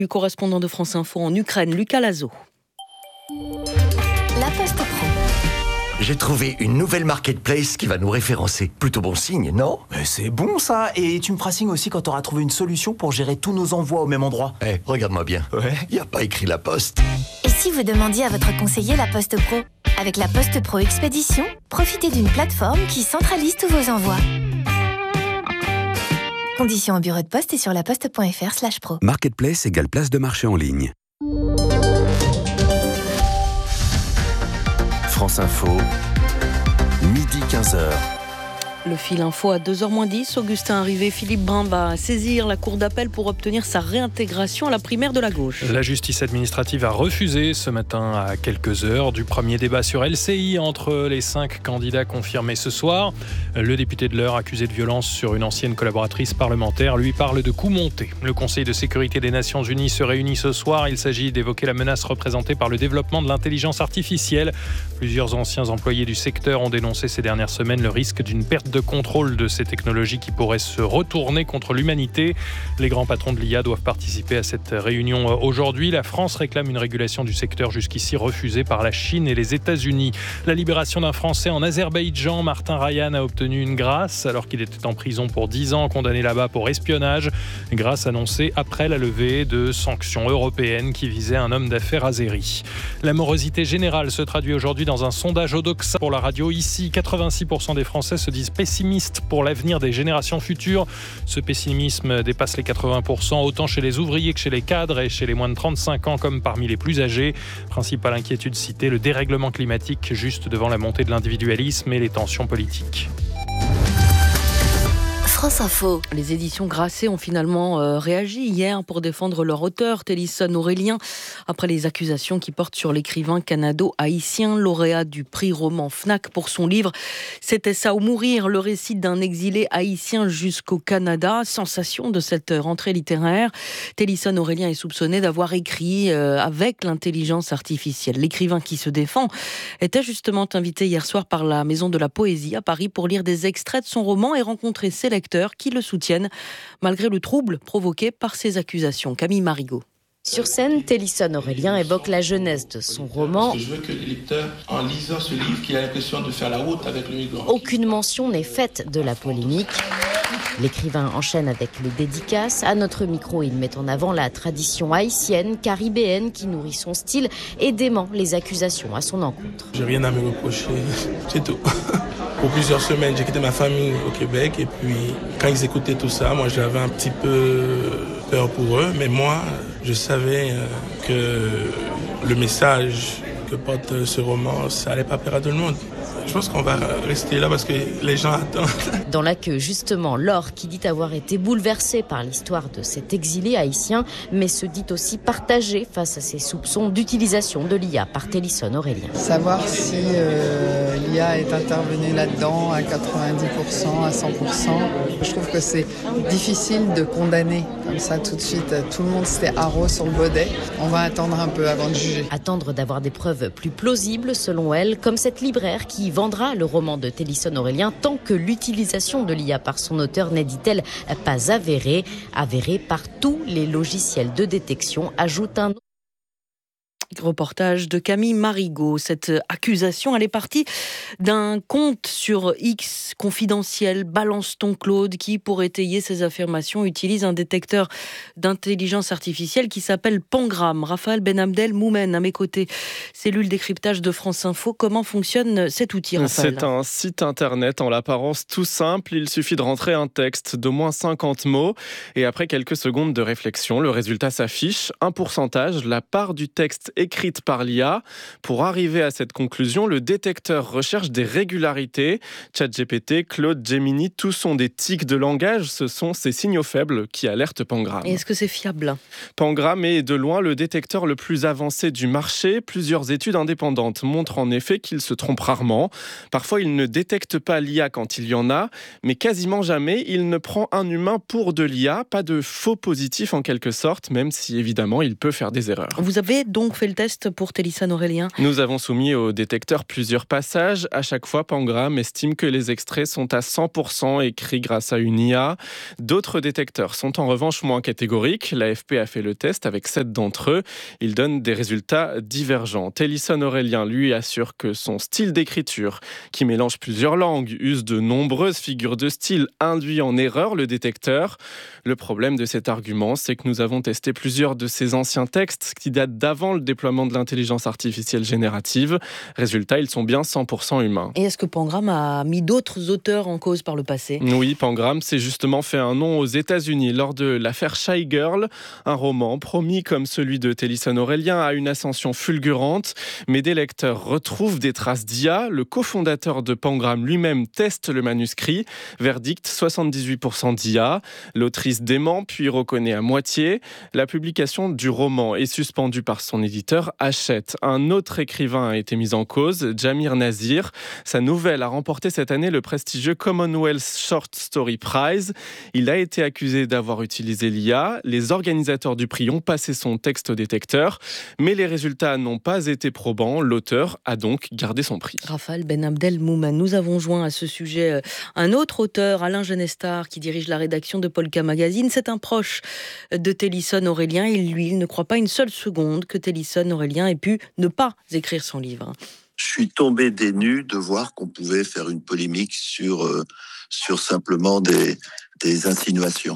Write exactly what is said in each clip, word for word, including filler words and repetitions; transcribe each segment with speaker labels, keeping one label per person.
Speaker 1: Du correspondant de France Info en Ukraine, Lucas Lazo.
Speaker 2: La Poste Pro.
Speaker 3: J'ai trouvé une nouvelle marketplace qui va nous référencer. Plutôt bon signe, non ?
Speaker 4: Mais c'est bon ça. Et tu me feras signe aussi quand tu auras trouvé une solution pour gérer tous nos envois au même endroit.
Speaker 3: Eh, hey, regarde-moi bien.
Speaker 4: Ouais.
Speaker 3: Y a pas écrit La Poste.
Speaker 2: Et si vous demandiez à votre conseiller La Poste Pro ? Avec La Poste Pro Expédition, profitez d'une plateforme qui centralise tous vos envois. Conditions au bureau de poste et sur laposte.fr slash pro.
Speaker 5: Marketplace égale place de marché en ligne.
Speaker 6: France Info, midi quinze heures.
Speaker 1: Le fil info à deux heures moins dix. Augustin Arrivé, Philippe Brun va saisir la cour d'appel pour obtenir sa réintégration à la primaire de la gauche.
Speaker 7: La justice administrative a refusé ce matin à quelques heures du premier débat sur L C I entre les cinq candidats confirmés ce soir. Le député de l'Eure, accusé de violence sur une ancienne collaboratrice parlementaire, lui parle de coups montés. Le Conseil de sécurité des Nations Unies se réunit ce soir. Il s'agit d'évoquer la menace représentée par le développement de l'intelligence artificielle. Plusieurs anciens employés du secteur ont dénoncé ces dernières semaines le risque d'une perte de contrôle de ces technologies qui pourraient se retourner contre l'humanité. Les grands patrons de l'I A doivent participer à cette réunion aujourd'hui. La France réclame une régulation du secteur jusqu'ici refusée par la Chine et les États-Unis. La libération d'un Français en Azerbaïdjan, Martin Ryan a obtenu une grâce alors qu'il était en prison pour dix ans, condamné là-bas pour espionnage. Grâce annoncée après la levée de sanctions européennes qui visaient un homme d'affaires azéri. La morosité générale se traduit aujourd'hui dans un sondage Odoxa pour la radio. Ici, quatre-vingt-six pour cent des Français se disent pessimistes pour l'avenir des générations futures. Ce pessimisme dépasse les quatre-vingts pour cent, autant chez les ouvriers que chez les cadres et chez les moins de trente-cinq ans comme parmi les plus âgés. Principale inquiétude citée, le dérèglement climatique juste devant la montée de l'individualisme et les tensions politiques.
Speaker 2: France Info.
Speaker 1: Les éditions Grasset ont finalement euh, réagi hier pour défendre leur auteur, Télisson Aurélien, après les accusations qui portent sur l'écrivain canado-haïtien, lauréat du prix roman Fnac pour son livre « C'était ça ou mourir », le récit d'un exilé haïtien jusqu'au Canada. Sensation de cette rentrée littéraire. Télisson Aurélien est soupçonné d'avoir écrit euh, avec l'intelligence artificielle. L'écrivain qui se défend était justement invité hier soir par la Maison de la Poésie à Paris pour lire des extraits de son roman et rencontrer ses lecteurs qui le soutiennent, malgré le trouble provoqué par ces accusations. Camille Marigot.
Speaker 8: Sur scène, Télisson Aurélien évoque la jeunesse de son roman.
Speaker 9: Je veux que les lecteurs, en lisant ce livre, qu'il ait l'impression de faire la route avec le migrant.
Speaker 8: Aucune mention n'est faite de la polémique. L'écrivain enchaîne avec les dédicaces. À notre micro, il met en avant la tradition haïtienne, caribéenne qui nourrit son style et dément les accusations à son encontre.
Speaker 9: J'ai rien à me reprocher, c'est tout. Pour plusieurs semaines, j'ai quitté ma famille au Québec et puis quand ils écoutaient tout ça, moi j'avais un petit peu peur pour eux, mais moi je savais que le message que porte ce roman, ça allait pas plaire à tout le monde. Je pense qu'on va rester là parce que les gens attendent.
Speaker 8: Dans la queue, justement, Laure, qui dit avoir été bouleversée par l'histoire de cet exilé haïtien, mais se dit aussi partagée face à ces soupçons d'utilisation de l'I A par Télisson Aurélien.
Speaker 10: Savoir si euh, l'I A est intervenue là-dedans à quatre-vingt-dix pour cent, à cent pour cent, je trouve que c'est difficile de condamner comme ça tout de suite. Tout le monde s'était haro sur le baudet. On va attendre un peu avant de juger.
Speaker 8: Attendre d'avoir des preuves plus plausibles, selon elle, comme cette libraire qui vendra le roman de Télisson Aurélien tant que l'utilisation de l'I A par son auteur n'est, dit-elle, pas avérée, avérée par tous les logiciels de détection, ajoute un
Speaker 1: Reportage de Camille Marigot. Cette accusation, elle est partie d'un compte sur X confidentiel, Balance ton Claude, qui, pour étayer ses affirmations, utilise un détecteur d'intelligence artificielle qui s'appelle Pangram. Raphaël Benabdel Moumen, à mes côtés. Cellule décryptage de France Info. Comment fonctionne cet outil, Raphaël ?
Speaker 11: C'est un site internet en l'apparence tout simple. Il suffit de rentrer un texte d'au moins cinquante mots et après quelques secondes de réflexion, le résultat s'affiche. Un pourcentage, la part du texte écrite par l'I A. Pour arriver à cette conclusion, le détecteur recherche des régularités. ChatGPT, Claude, Gemini, tous sont des tics de langage. Ce sont ces signaux faibles qui alertent Pangram.
Speaker 1: Et est-ce que c'est fiable ?
Speaker 11: Pangram est de loin le détecteur le plus avancé du marché. Plusieurs études indépendantes montrent en effet qu'il se trompe rarement. Parfois, il ne détecte pas l'I A quand il y en a, mais quasiment jamais, il ne prend un humain pour de l'I A. Pas de faux positif en quelque sorte, même si évidemment, il peut faire des erreurs.
Speaker 1: Vous avez donc fait le test pour Télissane Aurélien?
Speaker 11: Nous avons soumis au détecteur plusieurs passages. À chaque fois, Pangram estime que les extraits sont à cent pour cent écrits grâce à une I A. D'autres détecteurs sont en revanche moins catégoriques. L'A F P a fait le test avec sept d'entre eux. Ils donnent des résultats divergents. Télissane Aurélien, lui, assure que son style d'écriture, qui mélange plusieurs langues, use de nombreuses figures de style, induit en erreur le détecteur. Le problème de cet argument, c'est que nous avons testé plusieurs de ces anciens textes qui datent d'avant le déploiement de l'intelligence artificielle générative. Résultat, ils sont bien cent pour cent humains.
Speaker 1: Et est-ce que Pangram a mis d'autres auteurs en cause par le passé?
Speaker 11: Oui, Pangram s'est justement fait un nom aux États-Unis lors de l'affaire Shy Girl, un roman promis comme celui de Télissane Aurélien à une ascension fulgurante. Mais des lecteurs retrouvent des traces d'I A. Le cofondateur de Pangram lui-même teste le manuscrit. Verdict, soixante-dix-huit pour cent d'I A. L'autrice dément puis reconnaît à moitié. La publication du roman est suspendue par son éditeur Hachette. Un autre écrivain a été mis en cause, Jamir Nazir. Sa nouvelle a remporté cette année le prestigieux Commonwealth Short Story Prize. Il a été accusé d'avoir utilisé l'I A. Les organisateurs du prix ont passé son texte au détecteur, mais les résultats n'ont pas été probants. L'auteur a donc gardé son prix.
Speaker 1: Rafal Ben Abdel Moumen, nous avons joint à ce sujet un autre auteur, Alain Genestar, qui dirige la rédaction de Polka Magazine. C'est un proche de Télissane Aurélien et lui, il ne croit pas une seule seconde que Télissane Aurélien ait pu ne pas écrire son livre.
Speaker 12: Je suis tombé des nues de voir qu'on pouvait faire une polémique sur, euh, sur simplement des, des insinuations.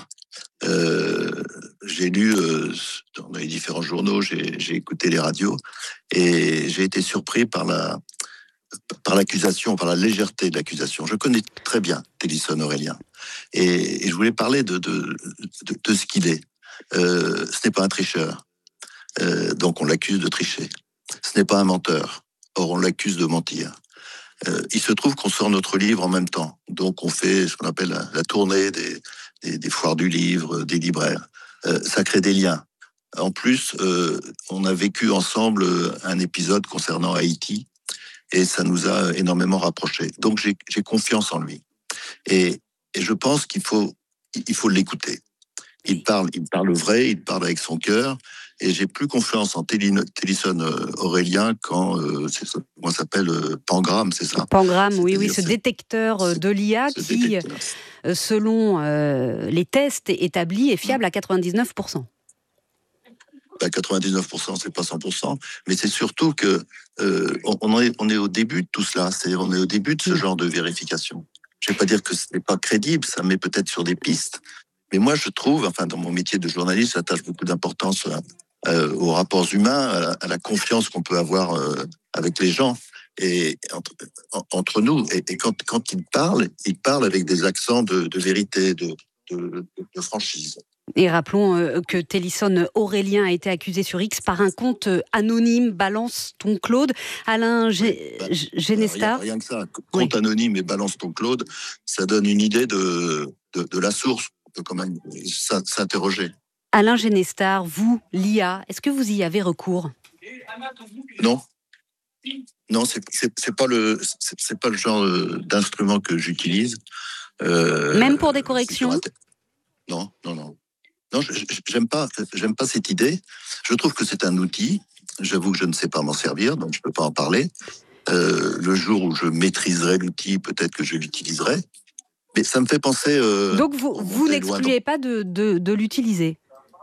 Speaker 12: Euh, j'ai lu euh, dans les différents journaux, j'ai, j'ai écouté les radios et j'ai été surpris par la par l'accusation, par la légèreté de l'accusation. Je connais très bien Télissane Aurélien et, et je voulais parler de, de, de, de ce qu'il est. Euh, ce n'est pas un tricheur, euh, donc on l'accuse de tricher. Ce n'est pas un menteur, or on l'accuse de mentir. Euh, il se trouve qu'on sort notre livre en même temps, donc on fait ce qu'on appelle la, la tournée des, des, des foires du livre, des libraires. Euh, ça crée des liens. En plus, euh, on a vécu ensemble un épisode concernant Haïti et ça nous a énormément rapprochés. Donc j'ai, j'ai confiance en lui et, et je pense qu'il faut, il faut l'écouter. Il parle, il parle vrai, il parle avec son cœur. Et j'ai plus confiance en Télissane Aurélien quand, euh, c'est ça, comment ça s'appelle, euh, Pangram, c'est ça?
Speaker 13: Pangram, oui, oui, ce détecteur de l'I A qui, détecteur. selon euh, les tests établis, est fiable à quatre-vingt-dix-neuf pour cent.
Speaker 12: À quatre-vingt-dix-neuf pour cent, c'est pas cent pour cent, mais c'est surtout que euh, on, est, on est au début de tout cela, c'est-à-dire on est au début de ce genre de vérification. Je vais pas dire que ce n'est pas crédible, ça met peut-être sur des pistes, mais moi je trouve, enfin dans mon métier de journaliste, j'attache beaucoup d'importance à, Euh, aux rapports humains, à la, à la confiance qu'on peut avoir euh, avec les gens et entre, en, entre nous. Et, et quand, quand il parle, il parle avec des accents de, de vérité, de, de, de franchise.
Speaker 13: Et rappelons euh, que Télissane Aurélien a été accusé sur X par un compte anonyme, Balance ton Claude. Alain G- bah, Genestar.
Speaker 12: Rien, rien que ça. Compte oui. anonyme et Balance ton Claude, ça donne une idée de, de, de la source. On peut quand même s'interroger.
Speaker 13: Alain Genestar, vous, l'I A, est-ce que vous y avez recours?
Speaker 12: Non. Non, c'est, c'est, c'est, pas le, c'est, c'est pas le genre d'instrument que j'utilise.
Speaker 13: Euh, Même pour des corrections?
Speaker 12: Non, non, non. Non, j'aime pas, j'aime pas cette idée. Je trouve que c'est un outil. J'avoue que je ne sais pas m'en servir, donc je peux pas en parler. Euh, le jour où je maîtriserai l'outil, peut-être que je l'utiliserai. Mais ça me fait penser... Euh,
Speaker 13: donc vous, vous n'excluez pas de, de, de l'utiliser?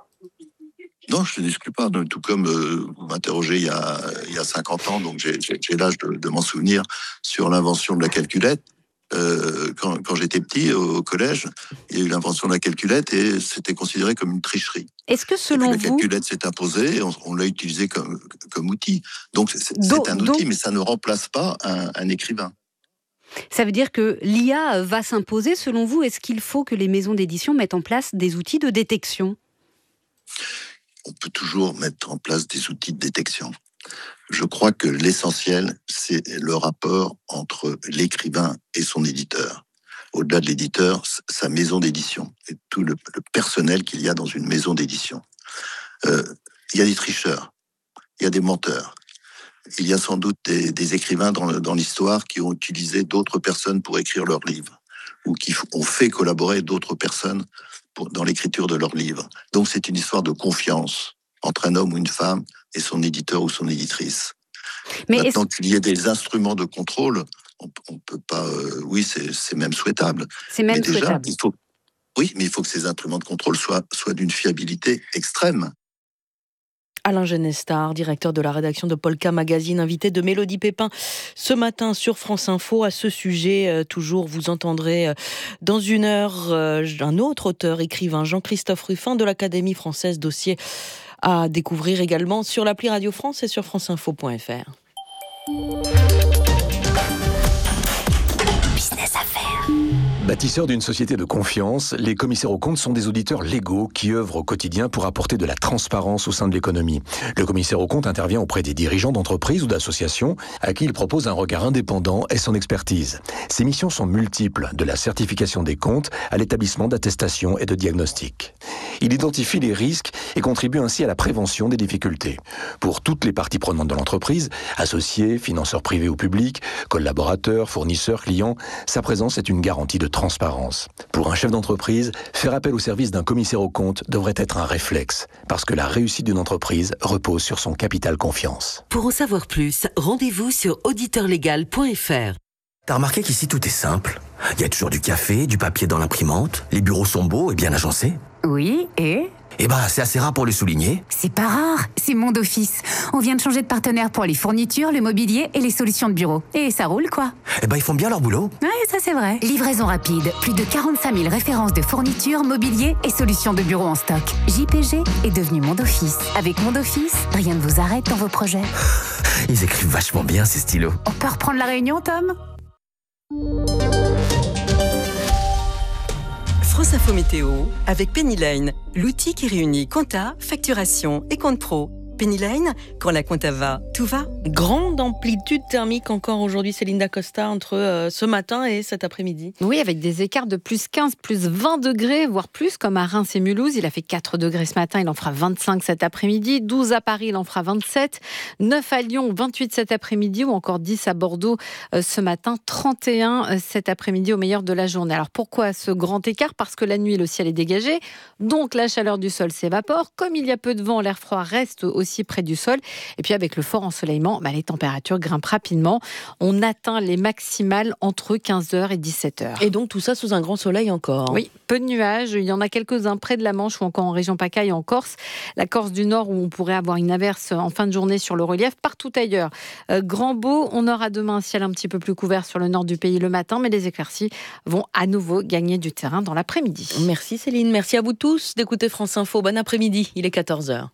Speaker 12: Non, je ne l'exclus pas. Tout comme euh, vous m'interrogez il y a, il y a cinquante ans, donc j'ai, j'ai, j'ai l'âge de, de m'en souvenir, sur l'invention de la calculette. Euh, quand, quand j'étais petit, au, au collège, il y a eu l'invention de la calculette et c'était considéré comme une tricherie.
Speaker 13: Est-ce que selon
Speaker 12: et puis, la
Speaker 13: vous...
Speaker 12: calculette s'est imposée et on, on l'a utilisée comme, comme outil. Donc c'est,
Speaker 13: donc,
Speaker 12: c'est un outil,
Speaker 13: donc...
Speaker 12: mais ça ne remplace pas un, un écrivain.
Speaker 13: Ça veut dire que l'I A va s'imposer, selon vous. Est-ce qu'il faut que les maisons d'édition mettent en place des outils de détection?
Speaker 12: On peut toujours mettre en place des outils de détection. Je crois que l'essentiel, c'est le rapport entre l'écrivain et son éditeur. Au-delà de l'éditeur, sa maison d'édition et tout le, le personnel qu'il y a dans une maison d'édition. Euh, il y a des tricheurs, il y a des menteurs. Il y a sans doute des, des écrivains dans, le, dans l'histoire qui ont utilisé d'autres personnes pour écrire leurs livres ou qui ont fait collaborer d'autres personnes pour, dans l'écriture de leurs livres. Donc c'est une histoire de confiance. entre un homme ou une femme et son éditeur ou son éditrice.
Speaker 13: Mais
Speaker 12: Maintenant qu'il y ait des instruments de contrôle, on, on peut pas. Euh, oui, c'est, c'est même souhaitable.
Speaker 13: C'est même
Speaker 12: mais déjà,
Speaker 13: souhaitable.
Speaker 12: Il faut, oui, mais il faut que ces instruments de contrôle soient, soient d'une fiabilité extrême.
Speaker 1: Alain Genestar, directeur de la rédaction de Polka Magazine, invité de Mélodie Pépin ce matin sur France Info. À ce sujet, euh, toujours, vous entendrez euh, dans une heure euh, un autre auteur, écrivain, Jean-Christophe Ruffin de l'Académie française, dossier à découvrir également sur l'appli Radio France et sur franceinfo point f r.
Speaker 2: Business Affaires.
Speaker 14: Bâtisseurs d'une société de confiance, les commissaires aux comptes sont des auditeurs légaux qui œuvrent au quotidien pour apporter de la transparence au sein de l'économie. Le commissaire aux comptes intervient auprès des dirigeants d'entreprises ou d'associations à qui il propose un regard indépendant et son expertise. Ses missions sont multiples, de la certification des comptes à l'établissement d'attestations et de diagnostics. Il identifie les risques et contribue ainsi à la prévention des difficultés. Pour toutes les parties prenantes de l'entreprise, associés, financeurs privés ou publics, collaborateurs, fournisseurs, clients, sa présence est une garantie de transparence. Pour un chef d'entreprise, faire appel au service d'un commissaire aux comptes devrait être un réflexe, parce que la réussite d'une entreprise repose sur son capital confiance.
Speaker 15: Pour en savoir plus, rendez-vous sur auditeur légal point f r.
Speaker 16: T'as remarqué qu'ici tout est simple. Il y a toujours du café, du papier dans l'imprimante, les bureaux sont beaux et bien agencés.
Speaker 17: Oui, et
Speaker 16: Eh ben, c'est assez rare pour le souligner.
Speaker 17: c'est pas rare, c'est Monde Office. On vient de changer de partenaire pour les fournitures, le mobilier et les solutions de bureau. Et ça roule, quoi.
Speaker 16: Eh ben, ils font bien leur boulot.
Speaker 17: Ouais, ça c'est vrai. Livraison rapide, plus de quarante-cinq mille références de fournitures, mobilier et solutions de bureau en stock. J P G est devenu Monde Office. Avec Monde Office, rien ne vous arrête dans vos projets.
Speaker 16: Ils écrivent vachement bien, ces stylos.
Speaker 17: On peut reprendre la réunion, Tom ?
Speaker 18: France Info Météo avec Pennyline, l'outil qui réunit compta, facturation et compte pro. Pennyline, quand la compta va, tout va.
Speaker 1: Grande amplitude thermique encore aujourd'hui, Céline Dacosta, entre euh, ce matin et cet après-midi.
Speaker 13: Oui, avec des écarts de plus quinze, plus vingt degrés, voire plus, comme à Reims et Mulhouse. Il a fait quatre degrés ce matin, il en fera vingt-cinq cet après-midi. douze à Paris, il en fera vingt-sept. neuf à Lyon, vingt-huit cet après-midi, ou encore dix à Bordeaux euh, ce matin. trente et un euh, cet après-midi au meilleur de la journée. Alors pourquoi ce grand écart ? Parce que la nuit, le ciel est dégagé, donc la chaleur du sol s'évapore. Comme il y a peu de vent, l'air froid reste aussi près du sol. Et puis avec le fort ensoleillement, bah, les températures grimpent rapidement. On atteint les maximales entre quinze heures et dix-sept heures.
Speaker 1: Et donc tout ça sous un grand soleil encore.
Speaker 13: Oui, peu de nuages. Il y en a quelques-uns près de la Manche ou encore en région PACA et en Corse. La Corse du Nord où on pourrait avoir une averse en fin de journée sur le relief. Partout ailleurs, euh, grand beau. On aura demain un ciel un petit peu plus couvert sur le nord du pays le matin, mais les éclaircies vont à nouveau gagner du terrain dans l'après-midi.
Speaker 1: Merci Céline, merci à vous tous d'écouter France Info. Bon après-midi, il est quatorze heures.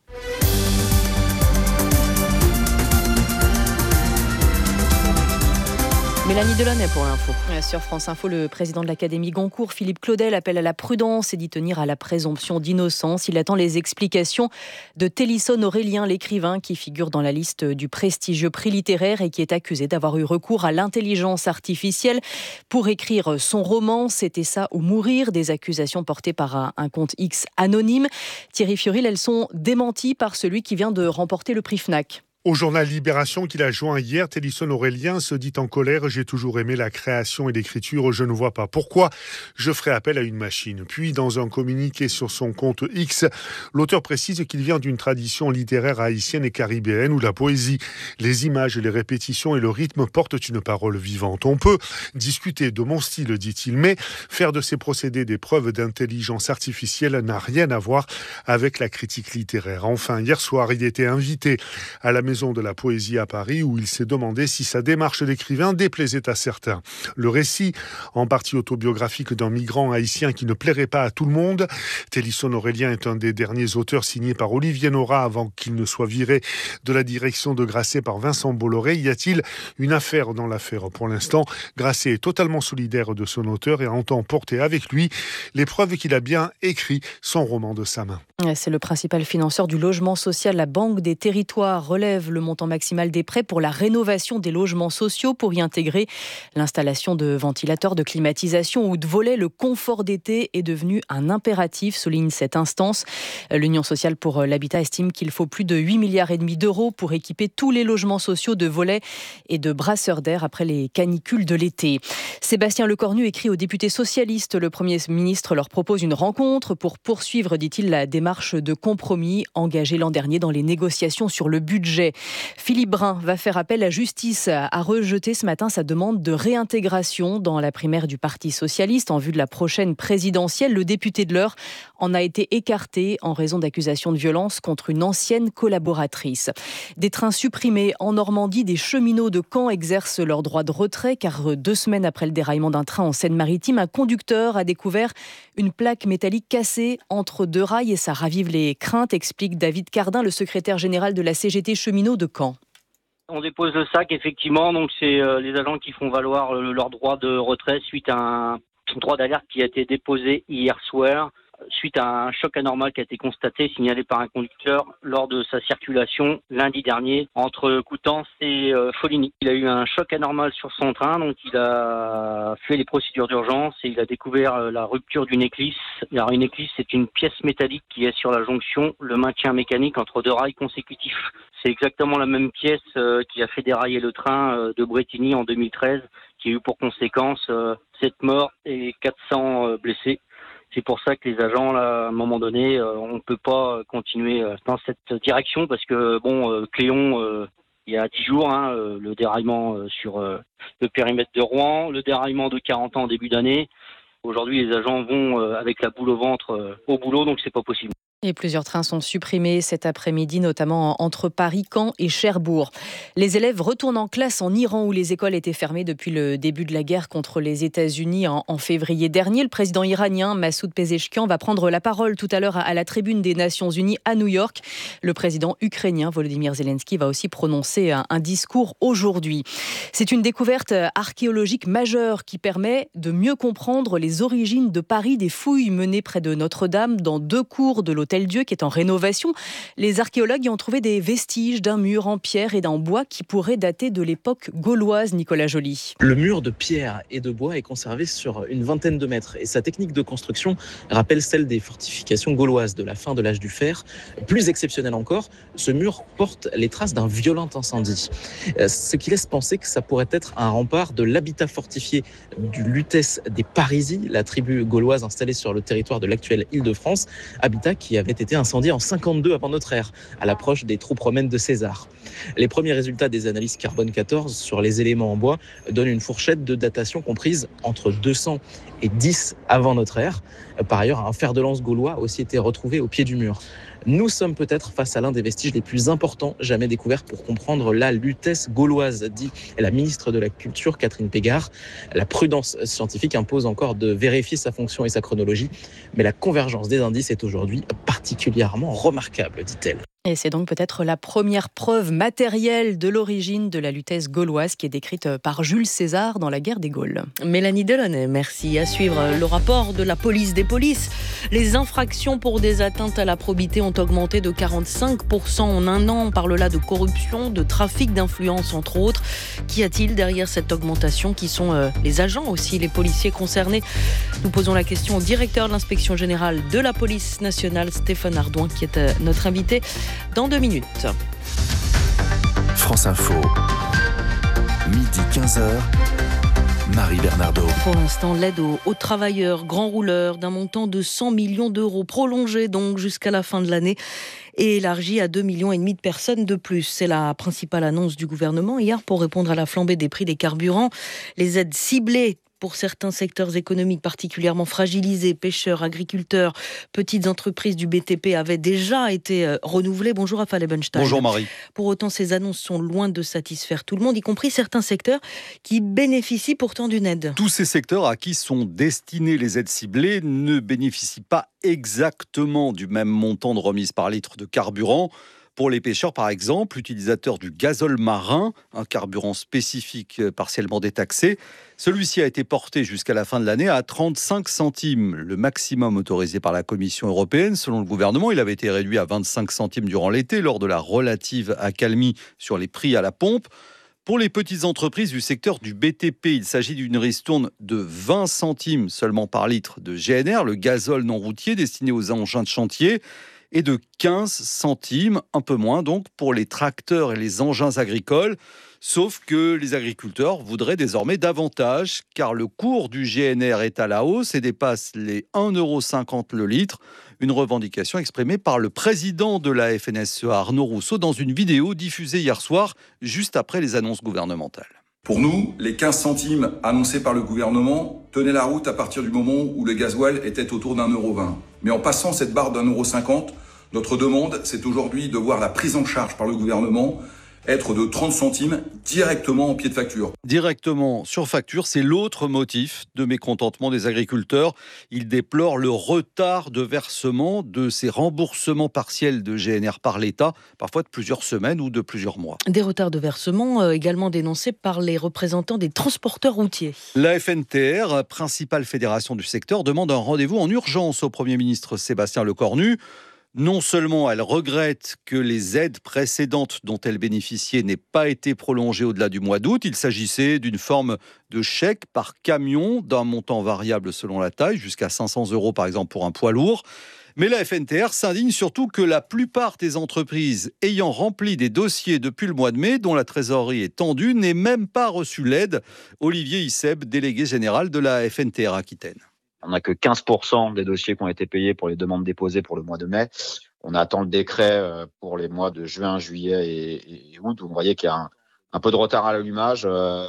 Speaker 1: Mélanie Delaunay pour l'info.
Speaker 19: Sur France Info, le président de l'Académie Goncourt, Philippe Claudel, appelle à la prudence et d'y tenir à la présomption d'innocence. Il attend les explications de Télisson Aurélien, l'écrivain qui figure dans la liste du prestigieux prix littéraire et qui est accusé d'avoir eu recours à l'intelligence artificielle pour écrire son roman. C'était ça ou mourir, des accusations portées par un, un compte X anonyme. Thierry Fiorile, elles sont démenties par celui qui vient de remporter le prix Fnac.
Speaker 20: Au journal Libération qu'il a joint hier, Télisson Aurélien se dit en colère « J'ai toujours aimé la création et l'écriture, je ne vois pas pourquoi je ferai appel à une machine ». Puis, dans un communiqué sur son compte X, l'auteur précise qu'il vient d'une tradition littéraire haïtienne et caribéenne où la poésie, les images, les répétitions et le rythme portent une parole vivante. On peut discuter de mon style, dit-il, mais faire de ces procédés des preuves d'intelligence artificielle n'a rien à voir avec la critique littéraire. Enfin, hier soir, il était invité à la Maison de la Poésie à Paris où il s'est demandé si sa démarche d'écrivain déplaisait à certains. Le récit, en partie autobiographique d'un migrant haïtien qui ne plairait pas à tout le monde. Télisson Aurélien est un des derniers auteurs signés par Olivier Nora avant qu'il ne soit viré de la direction de Grasset par Vincent Bolloré. Y a-t-il une affaire dans l'affaire ? Pour l'instant, Grasset est totalement solidaire de son auteur et entend porter avec lui les preuves qu'il a bien écrit son roman de sa main.
Speaker 19: C'est le principal financeur du logement social. La Banque des Territoires relève relève le montant maximal des prêts pour la rénovation des logements sociaux pour y intégrer l'installation de ventilateurs, de climatisation ou de volets. Le confort d'été est devenu un impératif, souligne cette instance. L'Union sociale pour l'habitat estime qu'il faut plus de huit milliards et demi d'euros pour équiper tous les logements sociaux de volets et de brasseurs d'air après les canicules de l'été. Sébastien Lecornu écrit aux députés socialistes. Le Premier ministre leur propose une rencontre pour poursuivre, dit-il, la démarche de compromis engagée l'an dernier dans les négociations sur le budget. Philippe Brun va faire appel. La justice a rejeté ce matin sa demande de réintégration dans la primaire du Parti socialiste en vue de la prochaine présidentielle. Le député de l'Eure en a été écarté en raison d'accusations de violence contre une ancienne collaboratrice. Des trains supprimés en Normandie, des cheminots de Caen exercent leur droit de retrait car deux semaines après le déraillement d'un train en Seine-Maritime, un conducteur a découvert une plaque métallique cassée entre deux rails et ça ravive les craintes, explique David Cardin, le secrétaire général de la C G T cheminot de Caen.
Speaker 21: On dépose le sac, effectivement, donc c'est euh, les agents qui font valoir euh, leur droit de retrait suite à un droit d'alerte qui a été déposé hier soir, suite à un choc anormal qui a été constaté, signalé par un conducteur lors de sa circulation lundi dernier entre Coutances et euh, Foligny. Il a eu un choc anormal sur son train, donc il a fait les procédures d'urgence et il a découvert euh, la rupture d'une éclisse. Alors une éclisse, c'est une pièce métallique qui est sur la jonction, le maintien mécanique entre deux rails consécutifs. C'est exactement la même pièce euh, qui a fait dérailler le train euh, de Bretigny en deux mille treize, qui a eu pour conséquence euh, sept morts et quatre cents euh, blessés. C'est pour ça que les agents, là, à un moment donné, euh, on ne peut pas continuer euh, dans cette direction parce que, bon, euh, Cléon, euh, il y a dix jours, hein, euh, le déraillement euh, sur euh, le périmètre de Rouen, le déraillement de quarante ans en début d'année. Aujourd'hui, les agents vont euh, avec la boule au ventre euh, au boulot, donc c'est pas possible.
Speaker 19: Et plusieurs trains sont supprimés cet après-midi, notamment entre Paris, Caen et Cherbourg. Les élèves retournent en classe en Iran où les écoles étaient fermées depuis le début de la guerre contre les États-Unis en, en février dernier. Le président iranien Massoud Pezeshkian va prendre la parole tout à l'heure à la tribune des Nations Unies à New York. Le président ukrainien Volodymyr Zelensky va aussi prononcer un, un discours aujourd'hui. C'est une découverte archéologique majeure qui permet de mieux comprendre les origines de Paris, des fouilles menées près de Notre-Dame dans deux cours de l'hôtel Hôtel-Dieu qui est en rénovation. Les archéologues y ont trouvé des vestiges d'un mur en pierre et d'un bois qui pourrait dater de l'époque gauloise, Nicolas Joly.
Speaker 22: Le mur de pierre et de bois est conservé sur une vingtaine de mètres et sa technique de construction rappelle celle des fortifications gauloises de la fin de l'âge du fer. Plus exceptionnel encore, ce mur porte les traces d'un violent incendie. Ce qui laisse penser que ça pourrait être un rempart de l'habitat fortifié du Lutèce des Parisis, la tribu gauloise installée sur le territoire de l'actuelle Île-de-France, habitat qui avait été incendié en cinquante-deux avant notre ère, à l'approche des troupes romaines de César. Les premiers résultats des analyses carbone quatorze sur les éléments en bois donnent une fourchette de datation comprise entre deux cents et dix avant notre ère. Par ailleurs, un fer de lance gaulois a aussi été retrouvé au pied du mur. Nous sommes peut-être face à l'un des vestiges les plus importants jamais découverts pour comprendre la Lutèce gauloise, dit la ministre de la Culture, Catherine Pégard. La prudence scientifique impose encore de vérifier sa fonction et sa chronologie, mais la convergence des indices est aujourd'hui particulièrement remarquable, dit-elle.
Speaker 19: Et c'est donc peut-être la première preuve matérielle de l'origine de la Lutèce gauloise qui est décrite par Jules César dans la guerre des Gaules.
Speaker 1: Mélanie Delaunay, merci. À suivre le rapport de la police des polices. Les infractions pour des atteintes à la probité ont augmenté de quarante-cinq pour cent en un an. On parle là de corruption, de trafic d'influence entre autres. Qu'y a-t-il derrière cette augmentation? Qui sont euh, les agents aussi, les policiers concernés? Nous posons la question au directeur de l'inspection générale de la police nationale, Stéphane Ardouin, qui est euh, notre invité dans deux minutes.
Speaker 6: France Info, midi quinze heures, Marie Bernardo.
Speaker 1: Pour l'instant, l'aide aux, aux travailleurs, grands rouleurs, d'un montant de cent millions d'euros, prolongé donc jusqu'à la fin de l'année et élargi à deux millions et demi de personnes de plus. C'est la principale annonce du gouvernement hier pour répondre à la flambée des prix des carburants. Les aides ciblées pour certains secteurs économiques particulièrement fragilisés, pêcheurs, agriculteurs, petites entreprises du B T P avaient déjà été euh, renouvelées. Bonjour Raphaël Ebenstein.
Speaker 23: Bonjour Marie.
Speaker 1: Pour autant, ces annonces sont loin de satisfaire tout le monde, y compris certains secteurs qui bénéficient pourtant d'une aide.
Speaker 23: Tous ces secteurs à qui sont destinées les aides ciblées ne bénéficient pas exactement du même montant de remise par litre de carburant. Pour les pêcheurs, par exemple, utilisateurs du gazole marin, un carburant spécifique partiellement détaxé, celui-ci a été porté jusqu'à la fin de l'année à trente-cinq centimes, le maximum autorisé par la Commission européenne. Selon le gouvernement, il avait été réduit à vingt-cinq centimes durant l'été lors de la relative accalmie sur les prix à la pompe. Pour les petites entreprises du secteur du B T P, il s'agit d'une ristourne de vingt centimes seulement par litre de G N R, le gazole non routier destiné aux engins de chantier, et de quinze centimes, un peu moins donc, pour les tracteurs et les engins agricoles. Sauf que les agriculteurs voudraient désormais davantage, car le cours du G N R est à la hausse et dépasse les un euro cinquante le litre. Une revendication exprimée par le président de la F N S E A, Arnaud Rousseau, dans une vidéo diffusée hier soir, juste après les annonces gouvernementales.
Speaker 3: Pour nous, les quinze centimes annoncés par le gouvernement tenaient la route à partir du moment où le gasoil était autour d'un euro vingt. Mais en passant cette barre d'un euro cinquante, notre demande, c'est aujourd'hui de voir la prise en charge par le gouvernement être de trente centimes directement en pied de facture.
Speaker 23: Directement sur facture, c'est l'autre motif de mécontentement des agriculteurs. Ils déplorent le retard de versement de ces remboursements partiels de G N R par l'État, parfois de plusieurs semaines ou de plusieurs mois.
Speaker 1: Des retards de versement euh, également dénoncés par les représentants des transporteurs routiers.
Speaker 23: La F N T R, principale fédération du secteur, demande un rendez-vous en urgence au Premier ministre Sébastien Lecornu. Non seulement elle regrette que les aides précédentes dont elle bénéficiait n'aient pas été prolongées au-delà du mois d'août. Il s'agissait d'une forme de chèque par camion d'un montant variable selon la taille, jusqu'à cinq cents euros par exemple pour un poids lourd. Mais la F N T R s'indigne surtout que la plupart des entreprises ayant rempli des dossiers depuis le mois de mai, dont la trésorerie est tendue, n'aient même pas reçu l'aide. Olivier Isseb, délégué général de la F N T R Aquitaine.
Speaker 4: On n'a que quinze pour cent des dossiers qui ont été payés pour les demandes déposées pour le mois de mai. On attend le décret pour les mois de juin, juillet et, et août. Vous voyez qu'il y a un, un peu de retard à l'allumage.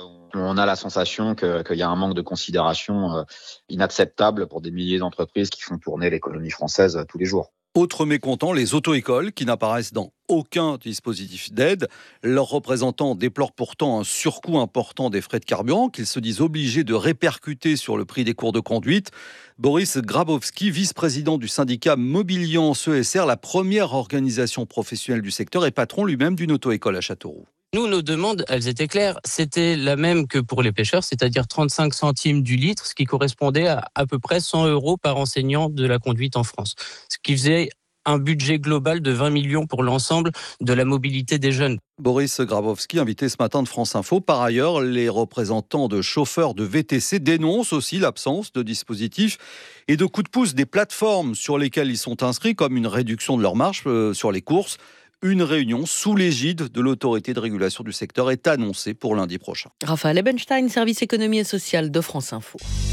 Speaker 4: On a la sensation que, qu'il y a un manque de considération inacceptable pour des milliers d'entreprises qui font tourner l'économie française tous les jours.
Speaker 23: Autre mécontent, les auto-écoles qui n'apparaissent dans aucun dispositif d'aide. Leurs représentants déplorent pourtant un surcoût important des frais de carburant qu'ils se disent obligés de répercuter sur le prix des cours de conduite. Boris Grabowski, vice-président du syndicat Mobiliance E S R, la première organisation professionnelle du secteur et patron lui-même d'une auto-école à Châteauroux.
Speaker 5: Nous, nos demandes, elles étaient claires. C'était la même que pour les pêcheurs, c'est-à-dire trente-cinq centimes du litre, ce qui correspondait à à peu près cent euros par enseignant de la conduite en France. Ce qui faisait un budget global de vingt millions pour l'ensemble de la mobilité des jeunes.
Speaker 23: Boris Grabowski, invité ce matin de France Info. Par ailleurs, les représentants de chauffeurs de V T C dénoncent aussi l'absence de dispositifs et de coups de pouce des plateformes sur lesquelles ils sont inscrits, comme une réduction de leur marge euh, sur les courses. Une réunion sous l'égide de l'autorité de régulation du secteur est annoncée pour lundi prochain.
Speaker 1: Raphaël Ebenstein, service économie et social de France Info.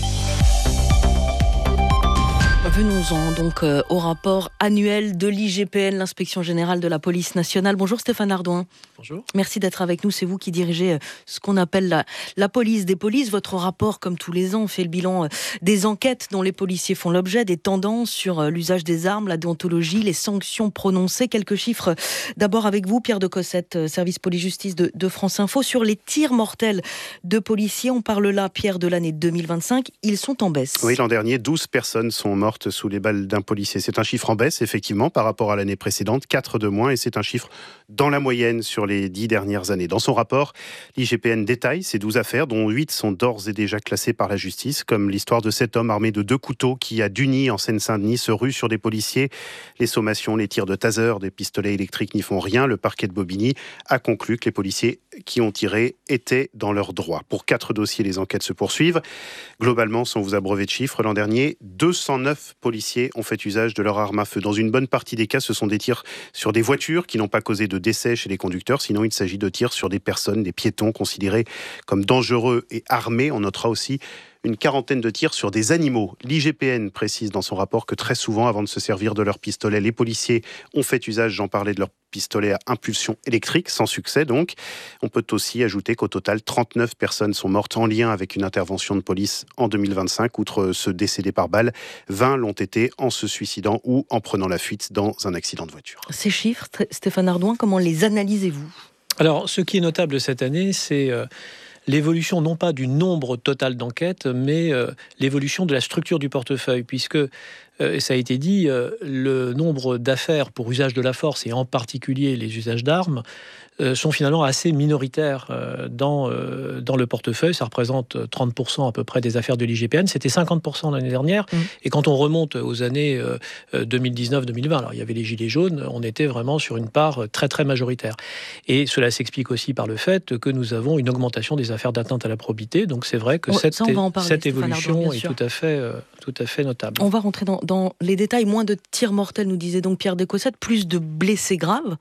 Speaker 1: Venons-en donc euh, au rapport annuel de l'I G P N, l'inspection générale de la police nationale. Bonjour Stéphane Ardouin.
Speaker 24: Bonjour.
Speaker 1: Merci d'être avec nous. C'est vous qui dirigez euh, ce qu'on appelle la, la police des polices. Votre rapport, comme tous les ans, fait le bilan euh, des enquêtes dont les policiers font l'objet, des tendances sur euh, l'usage des armes, la déontologie, les sanctions prononcées. Quelques chiffres euh, d'abord avec vous, Pierre de Cossette, euh, service police-justice de, de France Info. Sur les tirs mortels de policiers, on parle là, Pierre, de l'année deux mille vingt-cinq. Ils sont en baisse.
Speaker 24: Oui, l'an dernier, douze personnes sont mortes sous les balles d'un policier. C'est un chiffre en baisse, effectivement, par rapport à l'année précédente, quatre de moins, et c'est un chiffre dans la moyenne sur les dix dernières années. Dans son rapport, l'I G P N détaille ces douze affaires, dont huit sont d'ores et déjà classées par la justice, comme l'histoire de cet homme armé de deux couteaux qui, à Duny, en Seine-Saint-Denis, se rue sur des policiers. Les sommations, les tirs de taser, des pistolets électriques n'y font rien. Le parquet de Bobigny a conclu que les policiers qui ont tiré étaient dans leurs droits. Pour quatre dossiers, les enquêtes se poursuivent. Globalement, sans vous abreuver de chiffres, l'an dernier, deux cent neuf policiers ont fait usage de leur arme à feu. Dans une bonne partie des cas, ce sont des tirs sur des voitures qui n'ont pas causé de décès chez les conducteurs. Sinon, il s'agit de tirs sur des personnes, des piétons considérés comme dangereux et armés. On notera aussi une quarantaine de tirs sur des animaux. L'I G P N précise dans son rapport que très souvent, avant de se servir de leur pistolet, les policiers ont fait usage, j'en parlais, de leur pistolet à impulsion électrique, sans succès donc. On peut aussi ajouter qu'au total, trente-neuf personnes sont mortes en lien avec une intervention de police en deux mille vingt-cinq. Outre ceux décédés par balle, vingt l'ont été en se suicidant ou en prenant la fuite dans un accident de voiture.
Speaker 1: Ces chiffres, Stéphane Ardouin, comment les analysez-vous ?
Speaker 24: Alors, ce qui est notable cette année, c'est euh, l'évolution non pas du nombre total d'enquêtes, mais euh, l'évolution de la structure du portefeuille, puisque
Speaker 7: euh, et ça a été dit, euh, le nombre d'affaires pour usage de la force, et en particulier les usages d'armes, euh, sont finalement assez minoritaires euh, dans, euh, dans le portefeuille. Ça représente trente pour cent à peu près des affaires de l'I G P N. C'était cinquante pour cent l'année dernière. Mmh. Et quand on remonte aux années euh, deux mille dix-neuf deux mille vingt, alors il y avait les gilets jaunes, on était vraiment sur une part très très majoritaire. Et cela s'explique aussi par le fait que nous avons une augmentation des affaires d'atteinte à la probité. Donc c'est vrai que ouais, cette, ça, parler, cette évolution est tout à, fait, euh, tout à fait notable.
Speaker 1: On va rentrer dans, dans les détails. Moins de tirs mortels, nous disait donc Pierre Descossette, plus de blessés graves.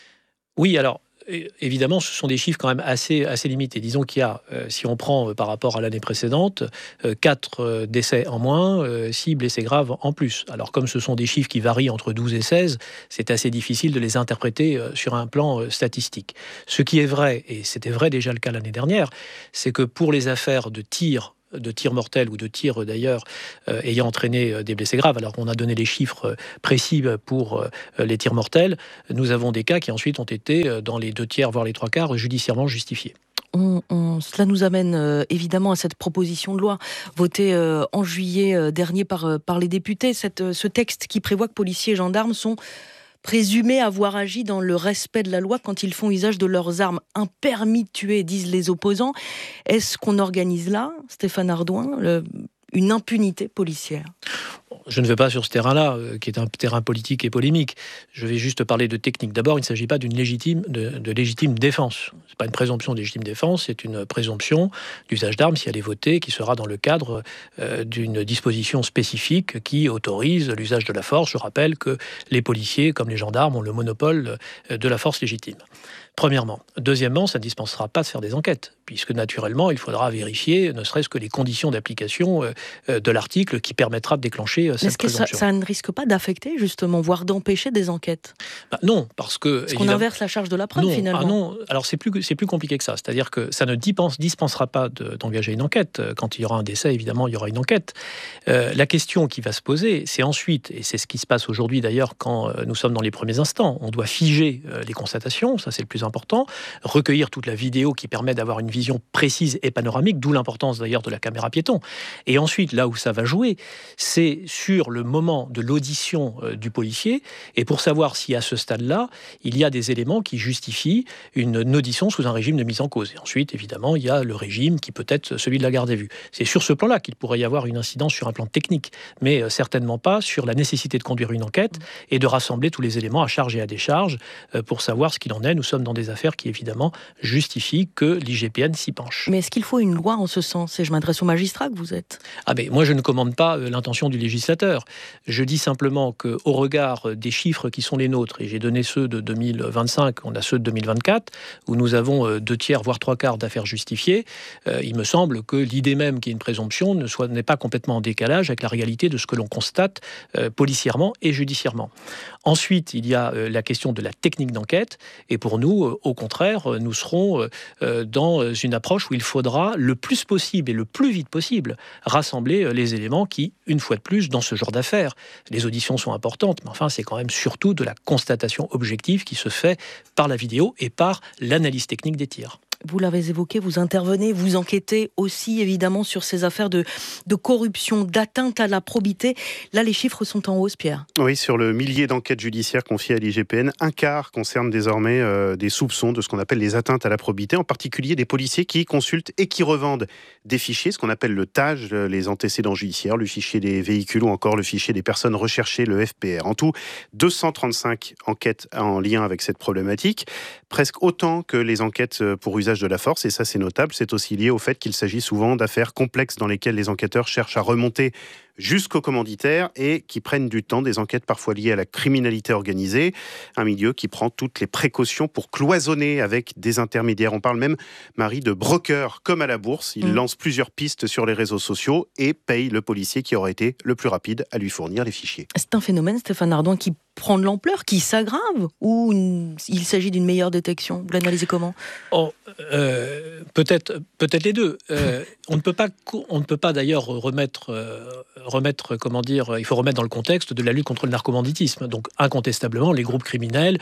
Speaker 7: Oui, alors évidemment, ce sont des chiffres quand même assez, assez limités. Disons qu'il y a, euh, si on prend euh, par rapport à l'année précédente, euh, quatre euh, décès en moins, euh, six blessés graves en plus. Alors comme ce sont des chiffres qui varient entre douze et seize, c'est assez difficile de les interpréter euh, sur un plan euh, statistique. Ce qui est vrai, et c'était vrai déjà le cas l'année dernière, c'est que pour les affaires de tirs de tirs mortels ou de tirs d'ailleurs euh, ayant entraîné euh, des blessés graves. Alors on a donné les chiffres euh, précis pour euh, les tirs mortels. Nous avons des cas qui ensuite ont été euh, dans les deux tiers voire les trois quarts judiciairement justifiés.
Speaker 1: On, on, cela nous amène euh, évidemment à cette proposition de loi votée euh, en juillet euh, dernier par, euh, par les députés. Cette, euh, ce texte qui prévoit que policiers et gendarmes sont présumés avoir agi dans le respect de la loi quand ils font usage de leurs armes. Un permis de tuer, disent les opposants. Est-ce qu'on organise là, Stéphane Ardouin, le, une impunité policière ?
Speaker 7: Je ne vais pas sur ce terrain-là, euh, qui est un terrain politique et polémique. Je vais juste parler de technique. D'abord, il ne s'agit pas d'une légitime, de, de légitime défense. Ce n'est pas une présomption de légitime défense, c'est une présomption d'usage d'armes, si elle est votée, qui sera dans le cadre euh, d'une disposition spécifique qui autorise l'usage de la force. Je rappelle que les policiers, comme les gendarmes, ont le monopole de la force légitime. Premièrement. Deuxièmement, ça ne dispensera pas de faire des enquêtes, puisque naturellement, il faudra vérifier, ne serait-ce que les conditions d'application euh, de l'article qui permettra de déclencher euh, cette
Speaker 1: Est-ce que ça, ça ne risque pas d'affecter, justement, voire d'empêcher des enquêtes ?
Speaker 7: Bah, non, parce que...
Speaker 1: Parce qu'on inverse la charge de la preuve,
Speaker 7: non,
Speaker 1: finalement.
Speaker 7: Ah non, alors c'est plus, c'est plus compliqué que ça. C'est-à-dire que ça ne dispense, dispensera pas de, d'engager une enquête. Quand il y aura un décès, évidemment, il y aura une enquête. Euh, la question qui va se poser, c'est ensuite, et c'est ce qui se passe aujourd'hui d'ailleurs quand euh, nous sommes dans les premiers instants, on doit figer euh, les constatations, ça c'est le plus important, recueillir toute la vidéo qui permet d'avoir une vision précise et panoramique, d'où l'importance d'ailleurs de la caméra piéton. Et ensuite, là où ça va jouer, c'est sur le moment de l'audition euh, du policier, et pour savoir si à ce stade-là, il y a des éléments qui justifient une audition sous un régime de mise en cause. Et ensuite, évidemment, il y a le régime qui peut être celui de la garde à vue. C'est sur ce plan-là qu'il pourrait y avoir une incidence sur un plan technique, mais euh, certainement pas sur la nécessité de conduire une enquête et de rassembler tous les éléments à charge et à décharge euh, pour savoir ce qu'il en est. Nous sommes dans des affaires qui, évidemment, justifient que l'I G P N s'y penche.
Speaker 1: Mais est-ce qu'il faut une loi en ce sens ? Et je m'adresse aux magistrats que vous êtes.
Speaker 7: Ah mais moi, je ne commande pas euh, l'intention du législateur. Je dis simplement qu'au regard des chiffres qui sont les nôtres, et j'ai donné ceux de deux mille vingt-cinq, on a ceux de deux mille vingt-quatre, où nous avons euh, deux tiers, voire trois quarts d'affaires justifiées, euh, il me semble que l'idée même qu'il y ait une présomption ne soit, n'est pas complètement en décalage avec la réalité de ce que l'on constate euh, policièrement et judiciairement. Ensuite, il y a euh, la question de la technique d'enquête, et pour nous, euh, au contraire, euh, nous serons euh, dans une approche où il faudra le plus possible et le plus vite possible rassembler euh, les éléments qui, une fois de plus, dans ce genre d'affaires, les auditions sont importantes, mais enfin, c'est quand même surtout de la constatation objective qui se fait par la vidéo et par l'analyse technique des tirs.
Speaker 1: Vous l'avez évoqué, vous intervenez, vous enquêtez aussi évidemment sur ces affaires de, de corruption, d'atteinte à la probité. Là, les chiffres sont en hausse, Pierre.
Speaker 24: Oui, sur le millier d'enquêtes judiciaires confiées à l'I G P N, un quart concerne désormais euh, des soupçons de ce qu'on appelle les atteintes à la probité, en particulier des policiers qui consultent et qui revendent des fichiers, ce qu'on appelle le T A G, les antécédents judiciaires, le fichier des véhicules ou encore le fichier des personnes recherchées, le F P R. En tout, deux cent trente-cinq enquêtes en lien avec cette problématique, presque autant que les enquêtes pour usage de la force, et ça c'est notable, c'est aussi lié au fait qu'il s'agit souvent d'affaires complexes dans lesquelles les enquêteurs cherchent à remonter jusqu'aux commanditaires et qui prennent du temps, des enquêtes parfois liées à la criminalité organisée, un milieu qui prend toutes les précautions pour cloisonner avec des intermédiaires. On parle même, Marie, de broker comme à la bourse. Il mmh. lance plusieurs pistes sur les réseaux sociaux et paye le policier qui aurait été le plus rapide à lui fournir les fichiers.
Speaker 1: C'est un phénomène, Stéphane Ardouin, qui prend de l'ampleur, qui s'aggrave, ou une... il s'agit d'une meilleure détection ? Vous l'analysez comment ?
Speaker 7: oh, euh, peut-être, peut-être les deux. Euh, on ne peut pas, on ne peut pas d'ailleurs remettre... Euh, remettre, comment dire, il faut remettre dans le contexte de la lutte contre le narcobanditisme. Donc, incontestablement, les groupes criminels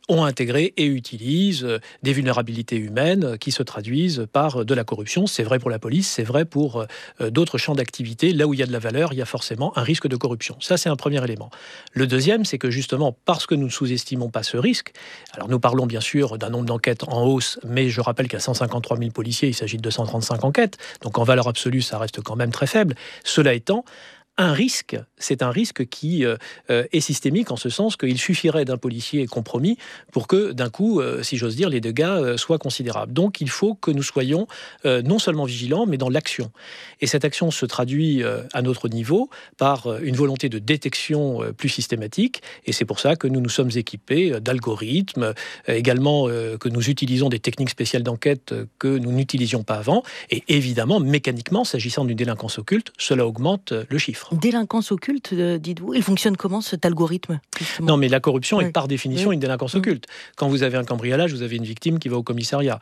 Speaker 7: ont intégré et utilisent des vulnérabilités humaines qui se traduisent par de la corruption. C'est vrai pour la police, c'est vrai pour d'autres champs d'activité. Là où il y a de la valeur, il y a forcément un risque de corruption. Ça, c'est un premier élément. Le deuxième, c'est que justement, parce que nous ne sous-estimons pas ce risque, alors nous parlons bien sûr d'un nombre d'enquêtes en hausse, mais je rappelle qu'à cent cinquante-trois mille policiers, il s'agit de deux cent trente-cinq enquêtes, donc en valeur absolue, ça reste quand même très faible. Cela étant, un risque, c'est un risque qui euh, est systémique en ce sens qu'il suffirait d'un policier compromis pour que, d'un coup, euh, si j'ose dire, les dégâts euh, soient considérables. Donc, il faut que nous soyons euh, non seulement vigilants, mais dans l'action. Et cette action se traduit euh, à notre niveau par euh, une volonté de détection euh, plus systématique. Et c'est pour ça que nous nous sommes équipés euh, d'algorithmes, euh, également euh, que nous utilisons des techniques spéciales d'enquête euh, que nous n'utilisions pas avant. Et évidemment, mécaniquement, s'agissant d'une délinquance occulte, cela augmente euh, le chiffre.
Speaker 1: Délinquance occulte, dites-vous, il fonctionne comment cet algorithme justement ?
Speaker 7: Non, mais la corruption
Speaker 1: oui.
Speaker 7: est par définition oui. une délinquance oui. occulte. Quand vous avez un cambriolage, vous avez une victime qui va au commissariat.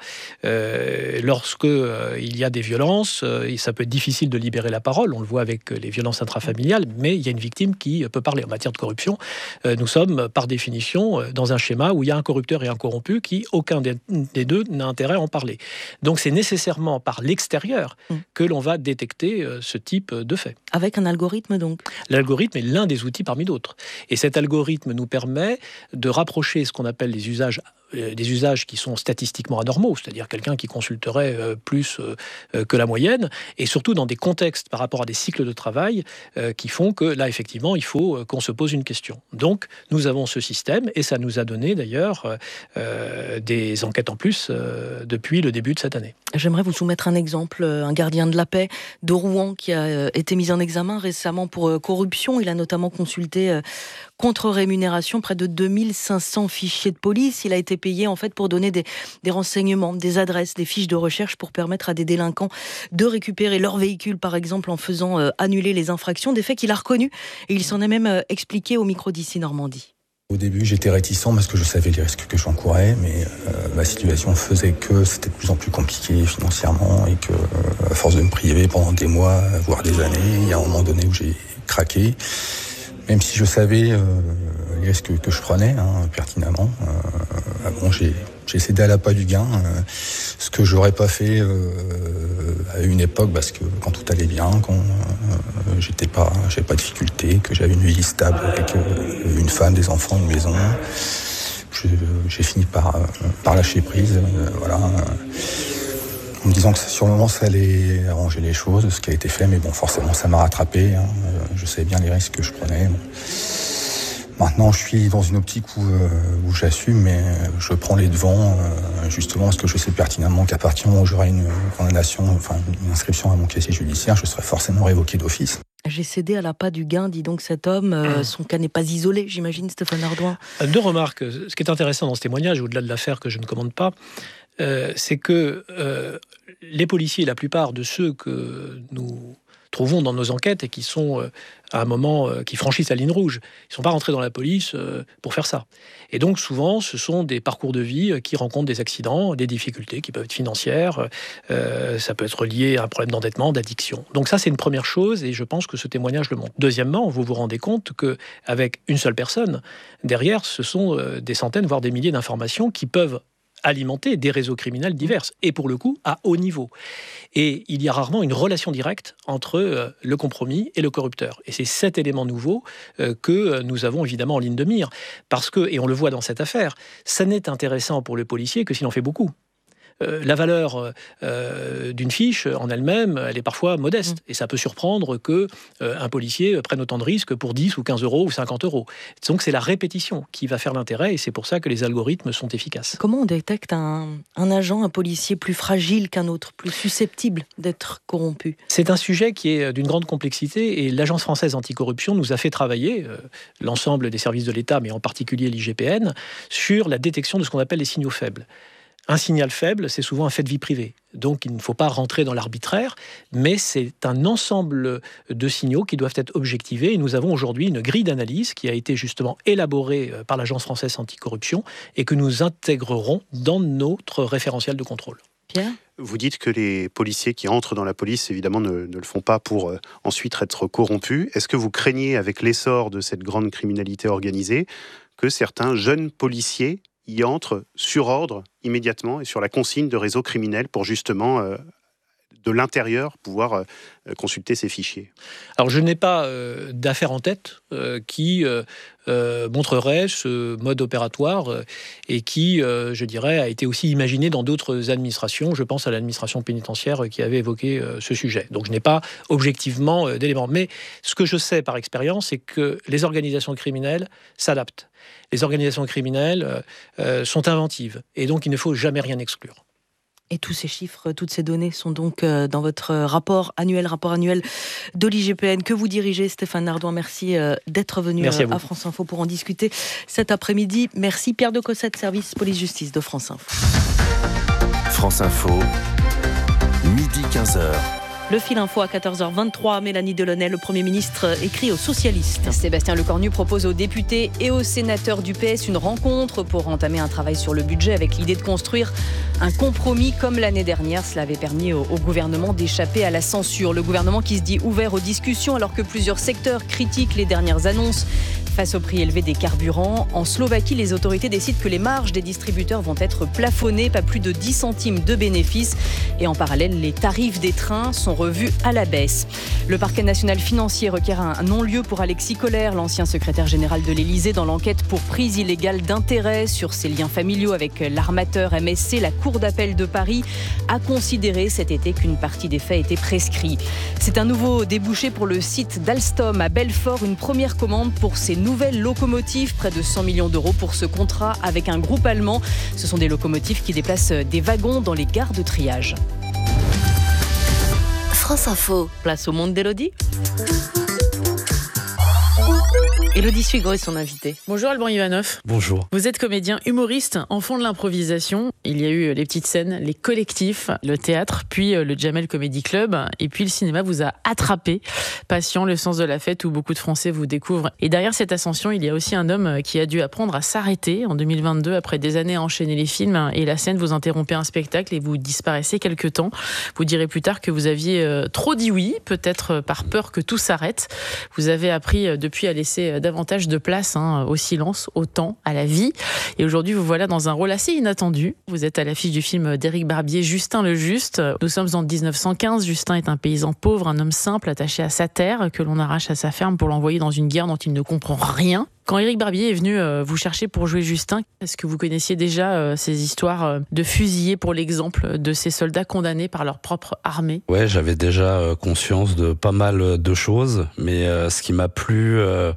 Speaker 7: Euh, lorsque euh, il y a des violences, euh, et ça peut être difficile de libérer la parole, on le voit avec les violences intrafamiliales, mais il y a une victime qui peut parler. En matière de corruption, euh, nous sommes par définition dans un schéma où il y a un corrupteur et un corrompu qui, aucun des, des deux n'a intérêt à en parler. Donc c'est nécessairement par l'extérieur mm. que l'on va détecter euh, ce type de fait.
Speaker 1: Avec un algorithme donc ?
Speaker 7: L'algorithme est l'un des outils parmi d'autres. Et cet algorithme nous permet de rapprocher ce qu'on appelle les usages des usages qui sont statistiquement anormaux, c'est-à-dire quelqu'un qui consulterait euh, plus euh, que la moyenne, et surtout dans des contextes par rapport à des cycles de travail euh, qui font que là, effectivement, il faut euh, qu'on se pose une question. Donc, nous avons ce système, et ça nous a donné d'ailleurs euh, des enquêtes en plus euh, depuis le début de cette année.
Speaker 1: J'aimerais vous soumettre un exemple, un gardien de la paix de Rouen qui a été mis en examen récemment pour corruption. Il a notamment consulté contre rémunération près de deux mille cinq cents fichiers de police. Il a été payé en fait pour donner des, des renseignements, des adresses, des fiches de recherche pour permettre à des délinquants de récupérer leur véhicule, par exemple, en faisant euh, annuler les infractions, des faits qu'il a reconnus. Et il s'en est même euh, expliqué au micro d'ici Normandie.
Speaker 8: Au début, j'étais réticent parce que je savais les risques que j'encourais, mais euh, ma situation faisait que c'était de plus en plus compliqué financièrement et que, euh, à force de me priver pendant des mois, voire des années, il y a un moment donné où j'ai craqué. Même si je savais euh, les risques que je prenais hein, pertinemment, euh, bon, j'ai, j'ai cédé à l'appât du gain, euh, ce que j'aurais pas fait euh, à une époque, parce que quand tout allait bien, quand euh, j'étais pas, j'avais pas de difficultés, que j'avais une vie stable avec euh, une femme, des enfants, une maison, je, j'ai fini par, par lâcher prise, euh, voilà. En me disant que sur le moment ça allait arranger les choses, ce qui a été fait, mais bon, forcément ça m'a rattrapé, hein. Je savais bien les risques que je prenais. Bon. Maintenant je suis dans une optique où, euh, où j'assume, mais je prends les devants, euh, justement parce que je sais pertinemment qu'à partir du moment où j'aurai une condamnation, enfin une inscription à mon casier judiciaire, je serai forcément révoqué d'office.
Speaker 1: J'ai cédé à l'appât du gain, dit donc cet homme. Euh, son cas n'est pas isolé, j'imagine, Stéphane Ardouin.
Speaker 7: Deux remarques. Ce qui est intéressant dans ce témoignage, au-delà de l'affaire que je ne commande pas, euh, c'est que euh, les policiers, la plupart de ceux que nous trouvons dans nos enquêtes et qui sont euh, à un moment euh, qui franchissent la ligne rouge, ils ne sont pas rentrés dans la police euh, pour faire ça. Et donc souvent, ce sont des parcours de vie euh, qui rencontrent des accidents, des difficultés qui peuvent être financières, euh, ça peut être lié à un problème d'endettement, d'addiction. Donc ça, c'est une première chose et je pense que ce témoignage le montre. Deuxièmement, vous vous rendez compte qu'avec une seule personne, derrière, ce sont euh, des centaines, voire des milliers d'informations qui peuvent alimenter des réseaux criminels divers, et pour le coup, à haut niveau. Et il y a rarement une relation directe entre euh, le compromis et le corrupteur. Et c'est cet élément nouveau euh, que nous avons évidemment en ligne de mire. Parce que, et on le voit dans cette affaire, ça n'est intéressant pour le policier que s'il en fait beaucoup. Euh, la valeur euh, d'une fiche en elle-même, elle est parfois modeste. Mmh. Et ça peut surprendre qu'un euh, policier prenne autant de risques pour dix ou quinze euros ou cinquante euros. Donc c'est la répétition qui va faire l'intérêt et c'est pour ça que les algorithmes sont efficaces.
Speaker 1: Comment on détecte un, un agent, un policier plus fragile qu'un autre, plus susceptible d'être corrompu ?
Speaker 7: C'est un sujet qui est d'une grande complexité et l'Agence française anticorruption nous a fait travailler, euh, l'ensemble des services de l'État, mais en particulier l'I G P N, sur la détection de ce qu'on appelle les signaux faibles. Un signal faible, c'est souvent un fait de vie privée. Donc, il ne faut pas rentrer dans l'arbitraire, mais c'est un ensemble de signaux qui doivent être objectivés. Et nous avons aujourd'hui une grille d'analyse qui a été justement élaborée par l'Agence française anticorruption et que nous intégrerons dans notre référentiel de contrôle.
Speaker 1: Pierre ?
Speaker 24: Vous dites que les policiers qui entrent dans la police, évidemment, ne, ne le font pas pour euh, ensuite être corrompus. Est-ce que vous craignez, avec l'essor de cette grande criminalité organisée, que certains jeunes policiers y entre sur ordre, immédiatement, et sur la consigne de réseaux criminels pour justement... Euh, de l'intérieur, pouvoir euh, consulter ces fichiers.
Speaker 7: Alors, je n'ai pas euh, d'affaire en tête euh, qui euh, euh, montrerait ce mode opératoire euh, et qui, euh, je dirais, a été aussi imaginé dans d'autres administrations. Je pense à l'administration pénitentiaire qui avait évoqué euh, ce sujet. Donc, je n'ai pas objectivement euh, d'éléments. Mais ce que je sais par expérience, c'est que les organisations criminelles s'adaptent. Les organisations criminelles euh, euh, sont inventives. Et donc, il ne faut jamais rien exclure.
Speaker 1: Et tous ces chiffres, toutes ces données sont donc dans votre rapport annuel, rapport annuel de l'I G P N que vous dirigez, Stéphane Ardouin. Merci d'être venu Merci à, à France Info pour en discuter cet après-midi. Merci Pierre de Cossette, service police-justice de France Info.
Speaker 6: France Info, midi quinze heures.
Speaker 1: Le fil info à quatorze heures vingt-trois, Mélanie Delaunay, le Premier ministre, écrit aux socialistes.
Speaker 19: Sébastien Lecornu propose aux députés et aux sénateurs du P S une rencontre pour entamer un travail sur le budget avec l'idée de construire un compromis comme l'année dernière. Cela avait permis au, au gouvernement d'échapper à la censure. Le gouvernement qui se dit ouvert aux discussions alors que plusieurs secteurs critiquent les dernières annonces. Face au prix élevé des carburants, en Slovaquie, les autorités décident que les marges des distributeurs vont être plafonnées, pas plus de dix centimes de bénéfices. Et en parallèle, les tarifs des trains sont revus à la baisse. Le parquet national financier requiert un non-lieu pour Alexis Collère, l'ancien secrétaire général de l'Élysée, dans l'enquête pour prise illégale d'intérêt sur ses liens familiaux avec l'armateur M S C. La Cour d'appel de Paris a considéré cet été qu'une partie des faits était prescrits. C'est un nouveau débouché pour le site d'Alstom à Belfort, une première commande pour ces nouvelles locomotives, près de cent millions d'euros pour ce contrat avec un groupe allemand. Ce sont des locomotives qui déplacent des wagons dans les gares de triage.
Speaker 15: France Info.
Speaker 1: Place au monde d'Élodie. Élodie Suigro est son invitée.
Speaker 9: Bonjour Alban Ivanov.
Speaker 23: Bonjour.
Speaker 9: Vous êtes comédien humoriste, enfant de l'improvisation. Il y a eu les petites scènes, les collectifs, le théâtre, puis le Jamel Comedy Club. Et puis le cinéma vous a attrapé. Patient, Le sens de la fête, où beaucoup de Français vous découvrent. Et derrière cette ascension, il y a aussi un homme qui a dû apprendre à s'arrêter en deux mille vingt-deux, après des années à enchaîner les films. Et la scène, vous interrompez un spectacle et vous disparaissez quelque temps. Vous direz plus tard que vous aviez trop dit oui, peut-être par peur que tout s'arrête. Vous avez appris depuis à laisser davantage de place hein, au silence, au temps, à la vie. Et aujourd'hui, vous voilà dans un rôle assez inattendu. Vous êtes à l'affiche du film d'Éric Barbier, Justin le Juste. Nous sommes en dix-neuf cent quinze. Justin est un paysan pauvre, un homme simple, attaché à sa terre, que l'on arrache à sa ferme pour l'envoyer dans une guerre dont il ne comprend rien. Quand Éric Barbier est venu euh, vous chercher pour jouer Justin, est-ce que vous connaissiez déjà euh, ces histoires euh, de fusillés pour l'exemple de ces soldats condamnés par leur propre armée ?
Speaker 10: Ouais, j'avais déjà euh, conscience de pas mal de choses, mais euh, ce qui m'a plu euh,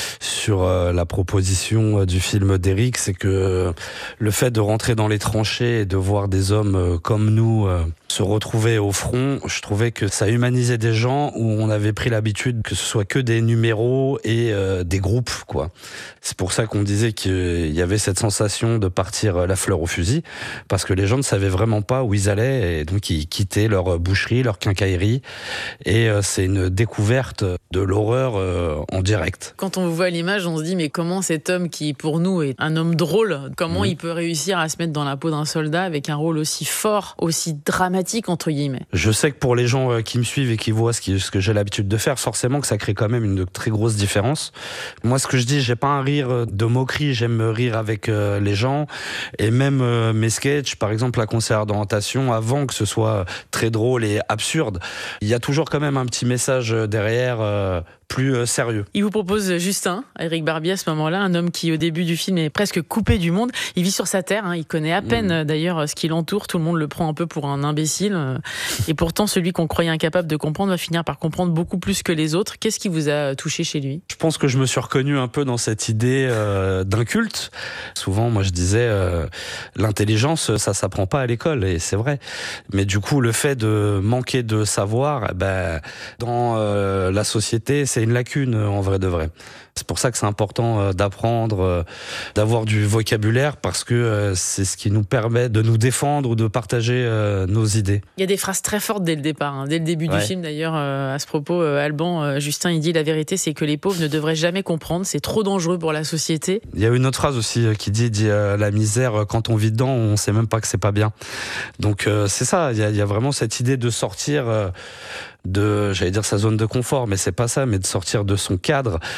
Speaker 10: sur euh, la proposition euh, du film d'Éric, c'est que euh, le fait de rentrer dans les tranchées et de voir des hommes euh, comme nous euh, se retrouver au front, je trouvais que ça humanisait des gens où on avait pris l'habitude que ce soit que des numéros et euh, des groupes, quoi. C'est pour ça qu'on disait qu'il y avait cette sensation de partir la fleur au fusil, parce que les gens ne savaient vraiment pas où ils allaient, et donc ils quittaient leur boucherie, leur quincaillerie, et c'est une découverte de l'horreur en direct.
Speaker 9: Quand on vous voit à l'image, on se dit mais comment cet homme qui pour nous est un homme drôle, comment mmh. il peut réussir à se mettre dans la peau d'un soldat avec un rôle aussi fort, aussi dramatique entre guillemets ?
Speaker 10: Je sais que pour les gens qui me suivent et qui voient ce, qui, ce que j'ai l'habitude de faire, forcément que ça crée quand même une très grosse différence. Moi, ce que je dis, j'ai pas un rire de moquerie, j'aime rire avec euh, les gens, et même euh, mes sketchs, par exemple la conseillère d'orientation, avant que ce soit très drôle et absurde, il y a toujours quand même un petit message derrière euh, plus euh, sérieux.
Speaker 9: Il vous propose Justin, Éric Barbier à ce moment-là, un homme qui au début du film est presque coupé du monde. Il vit sur sa terre, hein, il connaît à peine mmh. d'ailleurs ce qui l'entoure, tout le monde le prend un peu pour un imbécile, et pourtant celui qu'on croyait incapable de comprendre va finir par comprendre beaucoup plus que les autres. Qu'est-ce qui vous a touché chez lui ?
Speaker 10: Je pense que je me suis reconnu un peu dans cette idée euh, d'un culte. Souvent, moi je disais, euh, l'intelligence, ça s'apprend pas à l'école, et c'est vrai. Mais du coup, le fait de manquer de savoir, eh ben, dans euh, la société, c'est une lacune en vrai de vrai. C'est pour ça que c'est important d'apprendre, d'avoir du vocabulaire, parce que c'est ce qui nous permet de nous défendre ou de partager nos idées.
Speaker 9: Il y a des phrases très fortes dès le départ, hein. Dès le début ouais. du film d'ailleurs. À ce propos, Alban, Justin, il dit la vérité, c'est que les pauvres ne devraient jamais comprendre, c'est trop dangereux pour la société.
Speaker 10: Il y a une autre phrase aussi qui dit, dit la misère, quand on vit dedans, on sait même pas que c'est pas bien. Donc c'est ça, il y a, il y a vraiment cette idée de sortir de, j'allais dire sa zone de confort, mais c'est pas ça, mais de sortir de son cadre.
Speaker 9: De sa comfort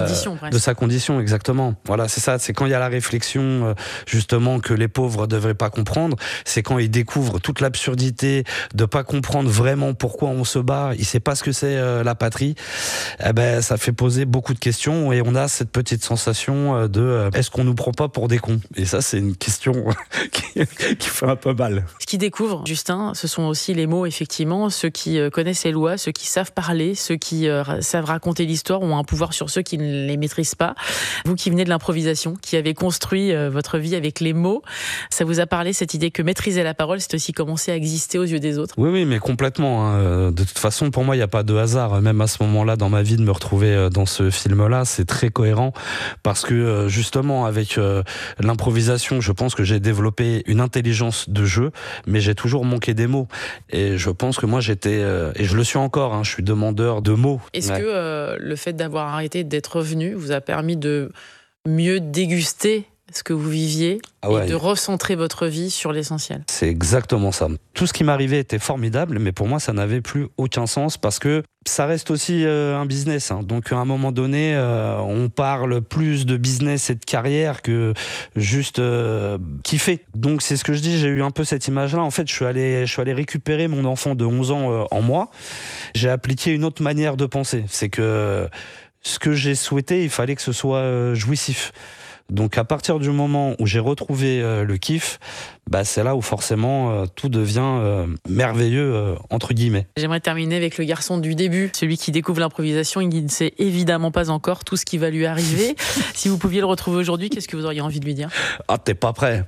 Speaker 9: condition,
Speaker 10: de sa condition, exactement. Voilà, c'est ça. C'est quand il y a la réflexion, justement, que les pauvres ne devraient pas comprendre. C'est quand ils découvrent toute l'absurdité de pas comprendre vraiment pourquoi on se bat. Il sait pas ce que c'est euh, la patrie. Eh ben, ça fait poser beaucoup de questions et on a cette petite sensation de euh, est-ce qu'on nous prend pas pour des cons? Et ça, c'est une question qui, qui fait un peu mal.
Speaker 9: Ce qu'ils découvrent, Justin, ce sont aussi les mots, effectivement. Ceux qui connaissent les lois, ceux qui savent parler, ceux qui euh, savent raconter l'histoire ont un pouvoir sur ceux qui ne les maîtrisent pas. Vous qui venez de l'improvisation, qui avez construit euh, votre vie avec les mots, ça vous a parlé, cette idée que maîtriser la parole, c'est aussi commencer à exister aux yeux des autres?
Speaker 10: Oui, oui, mais complètement. Hein. De toute façon, pour moi, il n'y a pas de hasard. Même à ce moment-là, dans ma vie, de me retrouver dans ce film-là, c'est très cohérent parce que, justement, avec euh, l'improvisation, je pense que j'ai développé une intelligence de jeu, mais j'ai toujours manqué des mots. Et je pense que moi, j'étais, euh, et je le suis encore, hein, je suis demandeur de mots.
Speaker 9: Est-ce
Speaker 10: ouais.
Speaker 9: que euh, le fait d'avoir arrêté d'être revenu vous a permis de mieux déguster ce que vous viviez ah ouais. et de recentrer votre vie sur l'essentiel?
Speaker 10: C'est exactement ça. Tout ce qui m'arrivait était formidable, mais pour moi, ça n'avait plus aucun sens parce que ça reste aussi euh, un business. Hein. Donc, à un moment donné, euh, on parle plus de business et de carrière que juste euh, kiffer. Donc, c'est ce que je dis, j'ai eu un peu cette image-là. En fait, je suis allé, je suis allé récupérer mon enfant de onze ans euh, en moi. J'ai appliqué une autre manière de penser. C'est que ce que j'ai souhaité, il fallait que ce soit euh, jouissif. Donc à partir du moment où j'ai retrouvé euh, le kiff, bah, c'est là où forcément euh, tout devient euh, merveilleux, euh, entre guillemets.
Speaker 9: J'aimerais terminer avec le garçon du début, celui qui découvre l'improvisation et qui ne sait évidemment pas encore tout ce qui va lui arriver. Si vous pouviez le retrouver aujourd'hui, qu'est-ce que vous auriez envie de lui dire?
Speaker 10: Ah, t'es pas prêt.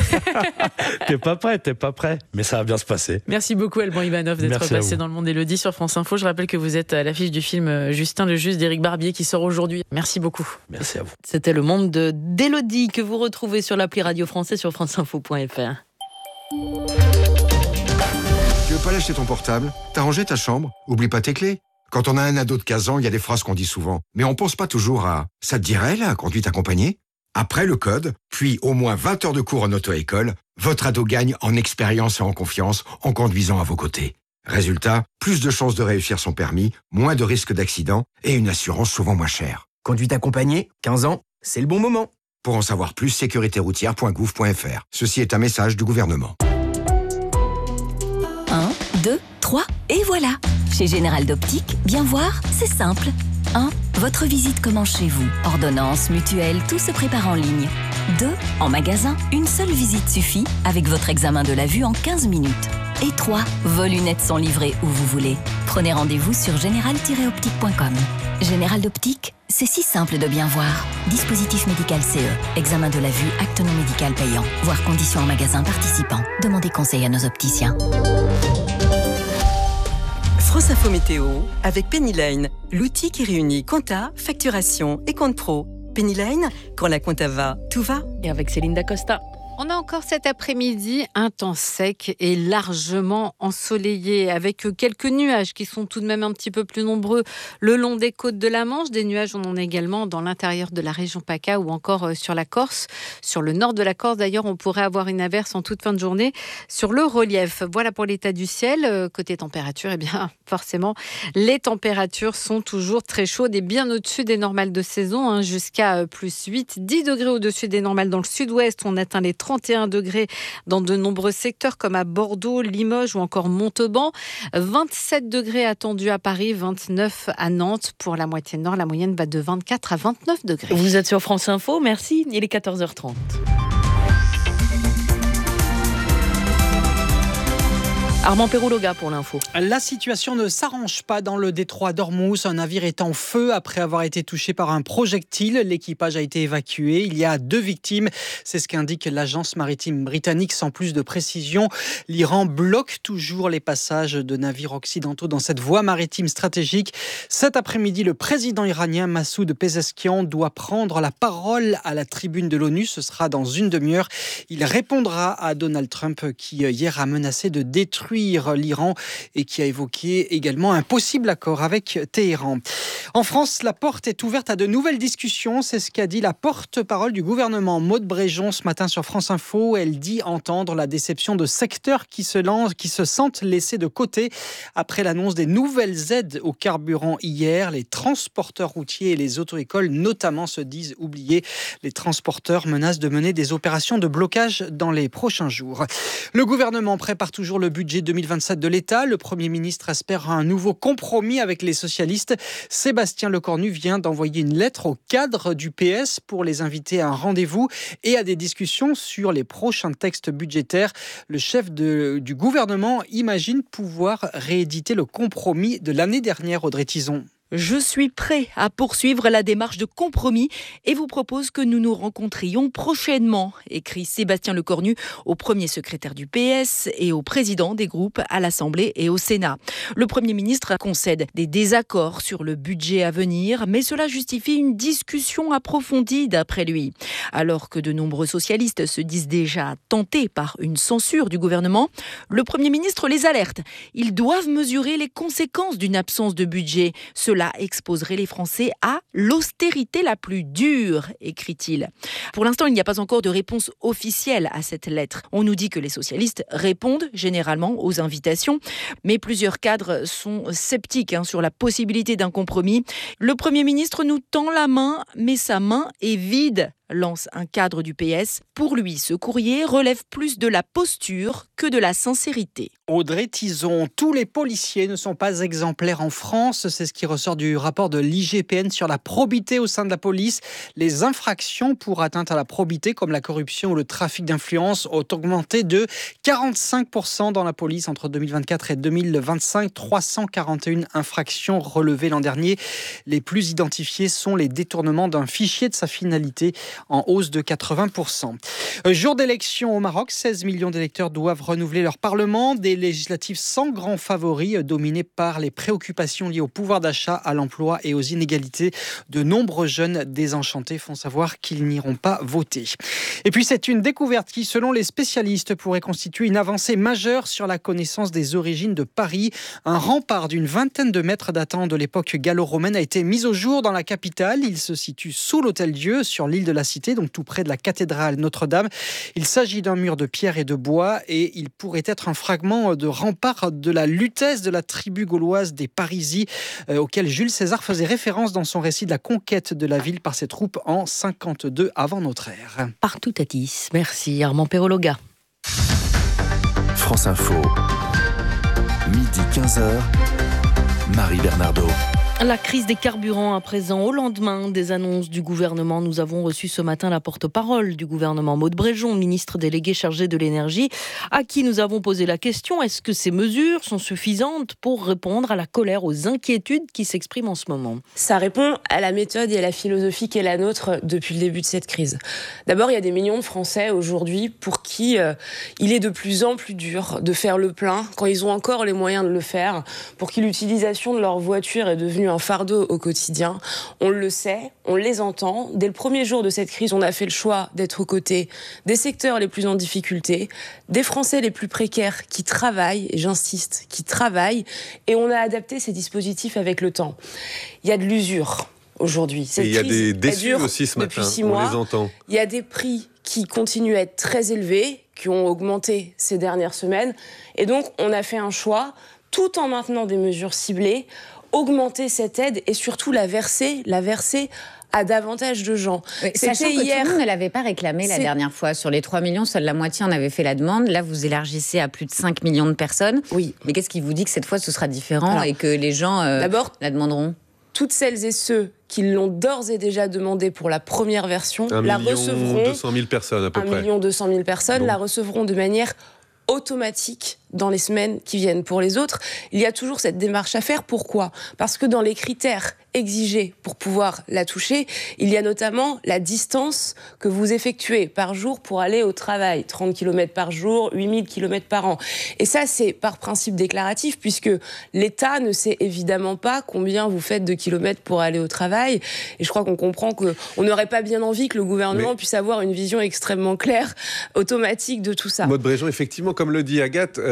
Speaker 10: T'es pas prêt, t'es pas prêt. Mais ça va bien se passer.
Speaker 9: Merci beaucoup Alban Ivanov d'être Merci passé dans le monde d'Élodie sur France Info. Je rappelle que vous êtes à l'affiche du film Justin le Juste d'Éric Barbier qui sort aujourd'hui. Merci beaucoup.
Speaker 10: Merci à vous.
Speaker 1: C'était le monde de d'Élodie que vous retrouvez sur l'appli Radio Français sur franceinfo point f r.
Speaker 2: Tu veux pas lâcher ton portable? T'as rangé ta chambre? Oublie pas tes clés. Quand on a un ado de quinze ans, il y a des phrases qu'on dit souvent. Mais on pense pas toujours à « ça te dirait la conduite accompagnée ?» Après le code, puis au moins vingt heures de cours en auto-école, votre ado gagne en expérience et en confiance en conduisant à vos côtés. Résultat, plus de chances de réussir son permis, moins de risques d'accident et une assurance souvent moins chère.
Speaker 11: Conduite accompagnée, quinze ans, c'est le bon moment.
Speaker 2: Pour en savoir plus, sécurité routière point gouv point f r. Ceci est un message du gouvernement.
Speaker 12: un, deux, trois, et voilà. Chez Général d'Optique, bien voir, c'est simple. un. Votre visite commence chez vous. Ordonnance, mutuelle, tout se prépare en ligne. deux. En magasin, une seule visite suffit avec votre examen de la vue en quinze minutes. Et trois. Vos lunettes sont livrées où vous voulez. Prenez rendez-vous sur général tiret optique point com. Général d'Optique, c'est si simple de bien voir. Dispositif médical C E. Examen de la vue, acte non médical payant. Voir conditions en magasin participant. Demandez conseil à nos opticiens.
Speaker 18: France Info Météo avec Penny Lane, l'outil qui réunit compta, facturation et compte pro. Penny Lane, quand la compta va, tout va.
Speaker 1: Et avec Céline Dacosta.
Speaker 13: On a encore cet après-midi un temps sec et largement ensoleillé avec quelques nuages qui sont tout de même un petit peu plus nombreux le long des côtes de la Manche. Des nuages, on en a également dans l'intérieur de la région PACA ou encore sur la Corse. Sur le nord de la Corse, d'ailleurs, on pourrait avoir une averse en toute fin de journée sur le relief. Voilà pour l'état du ciel. Côté température, eh bien, forcément, les températures sont toujours très chaudes et bien au-dessus des normales de saison, hein, jusqu'à plus huit, dix degrés au-dessus des normales dans le sud-ouest. On atteint les trente et un degrés dans de nombreux secteurs comme à Bordeaux, Limoges ou encore Montauban. vingt-sept degrés attendus à Paris, vingt-neuf à Nantes. Pour la moitié nord, la moyenne va de vingt-quatre à vingt-neuf degrés.
Speaker 1: Vous êtes sur France Info, merci. Il est quatorze heures trente. Armand Perrouloga pour l'info.
Speaker 14: La situation ne s'arrange pas dans le détroit d'Ormuz. Un navire est en feu après avoir été touché par un projectile. L'équipage a été évacué. Il y a deux victimes. C'est ce qu'indique l'agence maritime britannique. Sans plus de précision, l'Iran bloque toujours les passages de navires occidentaux dans cette voie maritime stratégique. Cet après-midi, le président iranien Massoud Pezeshkian doit prendre la parole à la tribune de l'ONU. Ce sera dans une demi-heure. Il répondra à Donald Trump qui hier a menacé de détruire exclure l'Iran et qui a évoqué également un possible accord avec Téhéran. En France, la porte est ouverte à de nouvelles discussions. C'est ce qu'a dit la porte-parole du gouvernement, Maud Bréjon, ce matin sur France Info. Elle dit entendre la déception de secteurs qui se lancent, qui se sentent laissés de côté après l'annonce des nouvelles aides au carburant hier. Les transporteurs routiers et les auto-écoles notamment se disent oubliés. Les transporteurs menacent de mener des opérations de blocage dans les prochains jours. Le gouvernement prépare toujours le budget deux mille vingt-sept de l'État. Le Premier ministre espère un nouveau compromis avec les socialistes. Sébastien Lecornu vient d'envoyer une lettre aux cadres du P S pour les inviter à un rendez-vous et à des discussions sur les prochains textes budgétaires. Le chef de, du gouvernement imagine pouvoir rééditer le compromis de l'année dernière, Audrey Tizon.
Speaker 16: Je suis prêt à poursuivre la démarche de compromis et vous propose que nous nous rencontrions prochainement, écrit Sébastien Lecornu au premier secrétaire du P S et au président des groupes à l'Assemblée et au Sénat. Le Premier ministre concède des désaccords sur le budget à venir, mais cela justifie une discussion approfondie d'après lui. Alors que de nombreux socialistes se disent déjà tentés par une censure du gouvernement, le Premier ministre les alerte. Ils doivent mesurer les conséquences d'une absence de budget. Cela exposerait les Français à l'austérité la plus dure, écrit-il. Pour l'instant, il n'y a pas encore de réponse officielle à cette lettre. On nous dit que les socialistes répondent généralement aux invitations, mais plusieurs cadres sont sceptiques hein, sur la possibilité d'un compromis. Le Premier ministre nous tend la main, mais sa main est vide, lance un cadre du P S. Pour lui, ce courrier relève plus de la posture que de la sincérité.
Speaker 14: Audrey Tizon, tous les policiers ne sont pas exemplaires en France. C'est ce qui ressort du rapport de l'I G P N sur la probité au sein de la police. Les infractions pour atteinte à la probité, comme la corruption ou le trafic d'influence, ont augmenté de quarante-cinq pour cent dans la police entre deux mille vingt-quatre et deux mille vingt-cinq. trois cent quarante et une infractions relevées l'an dernier. Les plus identifiées sont les détournements d'un fichier de sa finalité, en hausse de quatre-vingts pour cent. Jour d'élection au Maroc, seize millions d'électeurs doivent renouveler leur parlement. Des législatives sans grand favori, dominées par les préoccupations liées au pouvoir d'achat, à l'emploi et aux inégalités. De nombreux jeunes désenchantés font savoir qu'ils n'iront pas voter. Et puis c'est une découverte qui, selon les spécialistes, pourrait constituer une avancée majeure sur la connaissance des origines de Paris. Un rempart d'une vingtaine de mètres datant de l'époque gallo-romaine a été mis au jour dans la capitale. Il se situe sous l'Hôtel-Dieu, sur l'île de la Cité, donc tout près de la cathédrale Notre-Dame. Il s'agit d'un mur de pierre et de bois et il pourrait être un fragment de rempart de la lutèce de la tribu gauloise des Parisis, euh, auquel Jules César faisait référence dans son récit de la conquête de la ville par ses troupes en cinquante-deux avant notre ère.
Speaker 1: Partout à dix. Merci Armand Perologa.
Speaker 6: France Info, midi quinze heures, Marie Bernardo.
Speaker 1: La crise des carburants à présent, au lendemain des annonces du gouvernement. Nous avons reçu ce matin la porte-parole du gouvernement, Maud Bréjon, ministre déléguée chargée de l'énergie, à qui nous avons posé la question, est-ce que ces mesures sont suffisantes pour répondre à la colère, aux inquiétudes qui s'expriment en ce moment?
Speaker 17: Ça répond à la méthode et à la philosophie qui est la nôtre depuis le début de cette crise. D'abord, il y a des millions de Français aujourd'hui pour qui euh, il est de plus en plus dur de faire le plein quand ils ont encore les moyens de le faire, pour qui l'utilisation de leur voiture est devenue un fardeau au quotidien. On le sait, on les entend. Dès le premier jour de cette crise, on a fait le choix d'être aux côtés des secteurs les plus en difficulté, des Français les plus précaires qui travaillent, et j'insiste, qui travaillent, et on a adapté ces dispositifs avec le temps. Il y a de l'usure aujourd'hui. Cette
Speaker 20: et il y a
Speaker 17: crise,
Speaker 20: des déçus aussi ce matin,
Speaker 17: six
Speaker 20: on
Speaker 17: mois.
Speaker 20: les entend.
Speaker 17: Il y a des prix qui continuent à être très élevés, qui ont augmenté ces dernières semaines, et donc on a fait un choix, tout en maintenant des mesures ciblées, augmenter cette aide et surtout la verser, la verser à davantage de gens.
Speaker 21: Oui, sachant que hier, tout le monde ne l'avait pas réclamé la dernière fois. Sur les trois millions, seule la moitié en avait fait la demande. Là, vous élargissez à plus de cinq millions de personnes.
Speaker 17: Oui.
Speaker 21: Mais qu'est-ce qui vous dit que cette fois, ce sera différent Alors, et que les gens euh,
Speaker 17: d'abord,
Speaker 21: la demanderont?
Speaker 17: Toutes celles et ceux qui l'ont d'ores et déjà demandé pour la première version,
Speaker 20: un
Speaker 17: la
Speaker 20: million
Speaker 17: recevront...
Speaker 20: deux cent mille personnes à peu
Speaker 17: un
Speaker 20: près.
Speaker 17: un million deux cent mille personnes
Speaker 20: bon.
Speaker 17: la recevront de manière automatique dans les semaines qui viennent. Pour les autres, il y a toujours cette démarche à faire. Pourquoi ? Parce que dans les critères exigés pour pouvoir la toucher, il y a notamment la distance que vous effectuez par jour pour aller au travail. trente kilomètres par jour, huit mille kilomètres par an. Et ça, c'est par principe déclaratif, puisque l'État ne sait évidemment pas combien vous faites de kilomètres pour aller au travail. Et je crois qu'on comprend qu'on n'aurait pas bien envie que le gouvernement Mais... puisse avoir une vision extrêmement claire, automatique de tout ça.
Speaker 20: Maud Bréjon, effectivement, comme le dit Agathe, euh,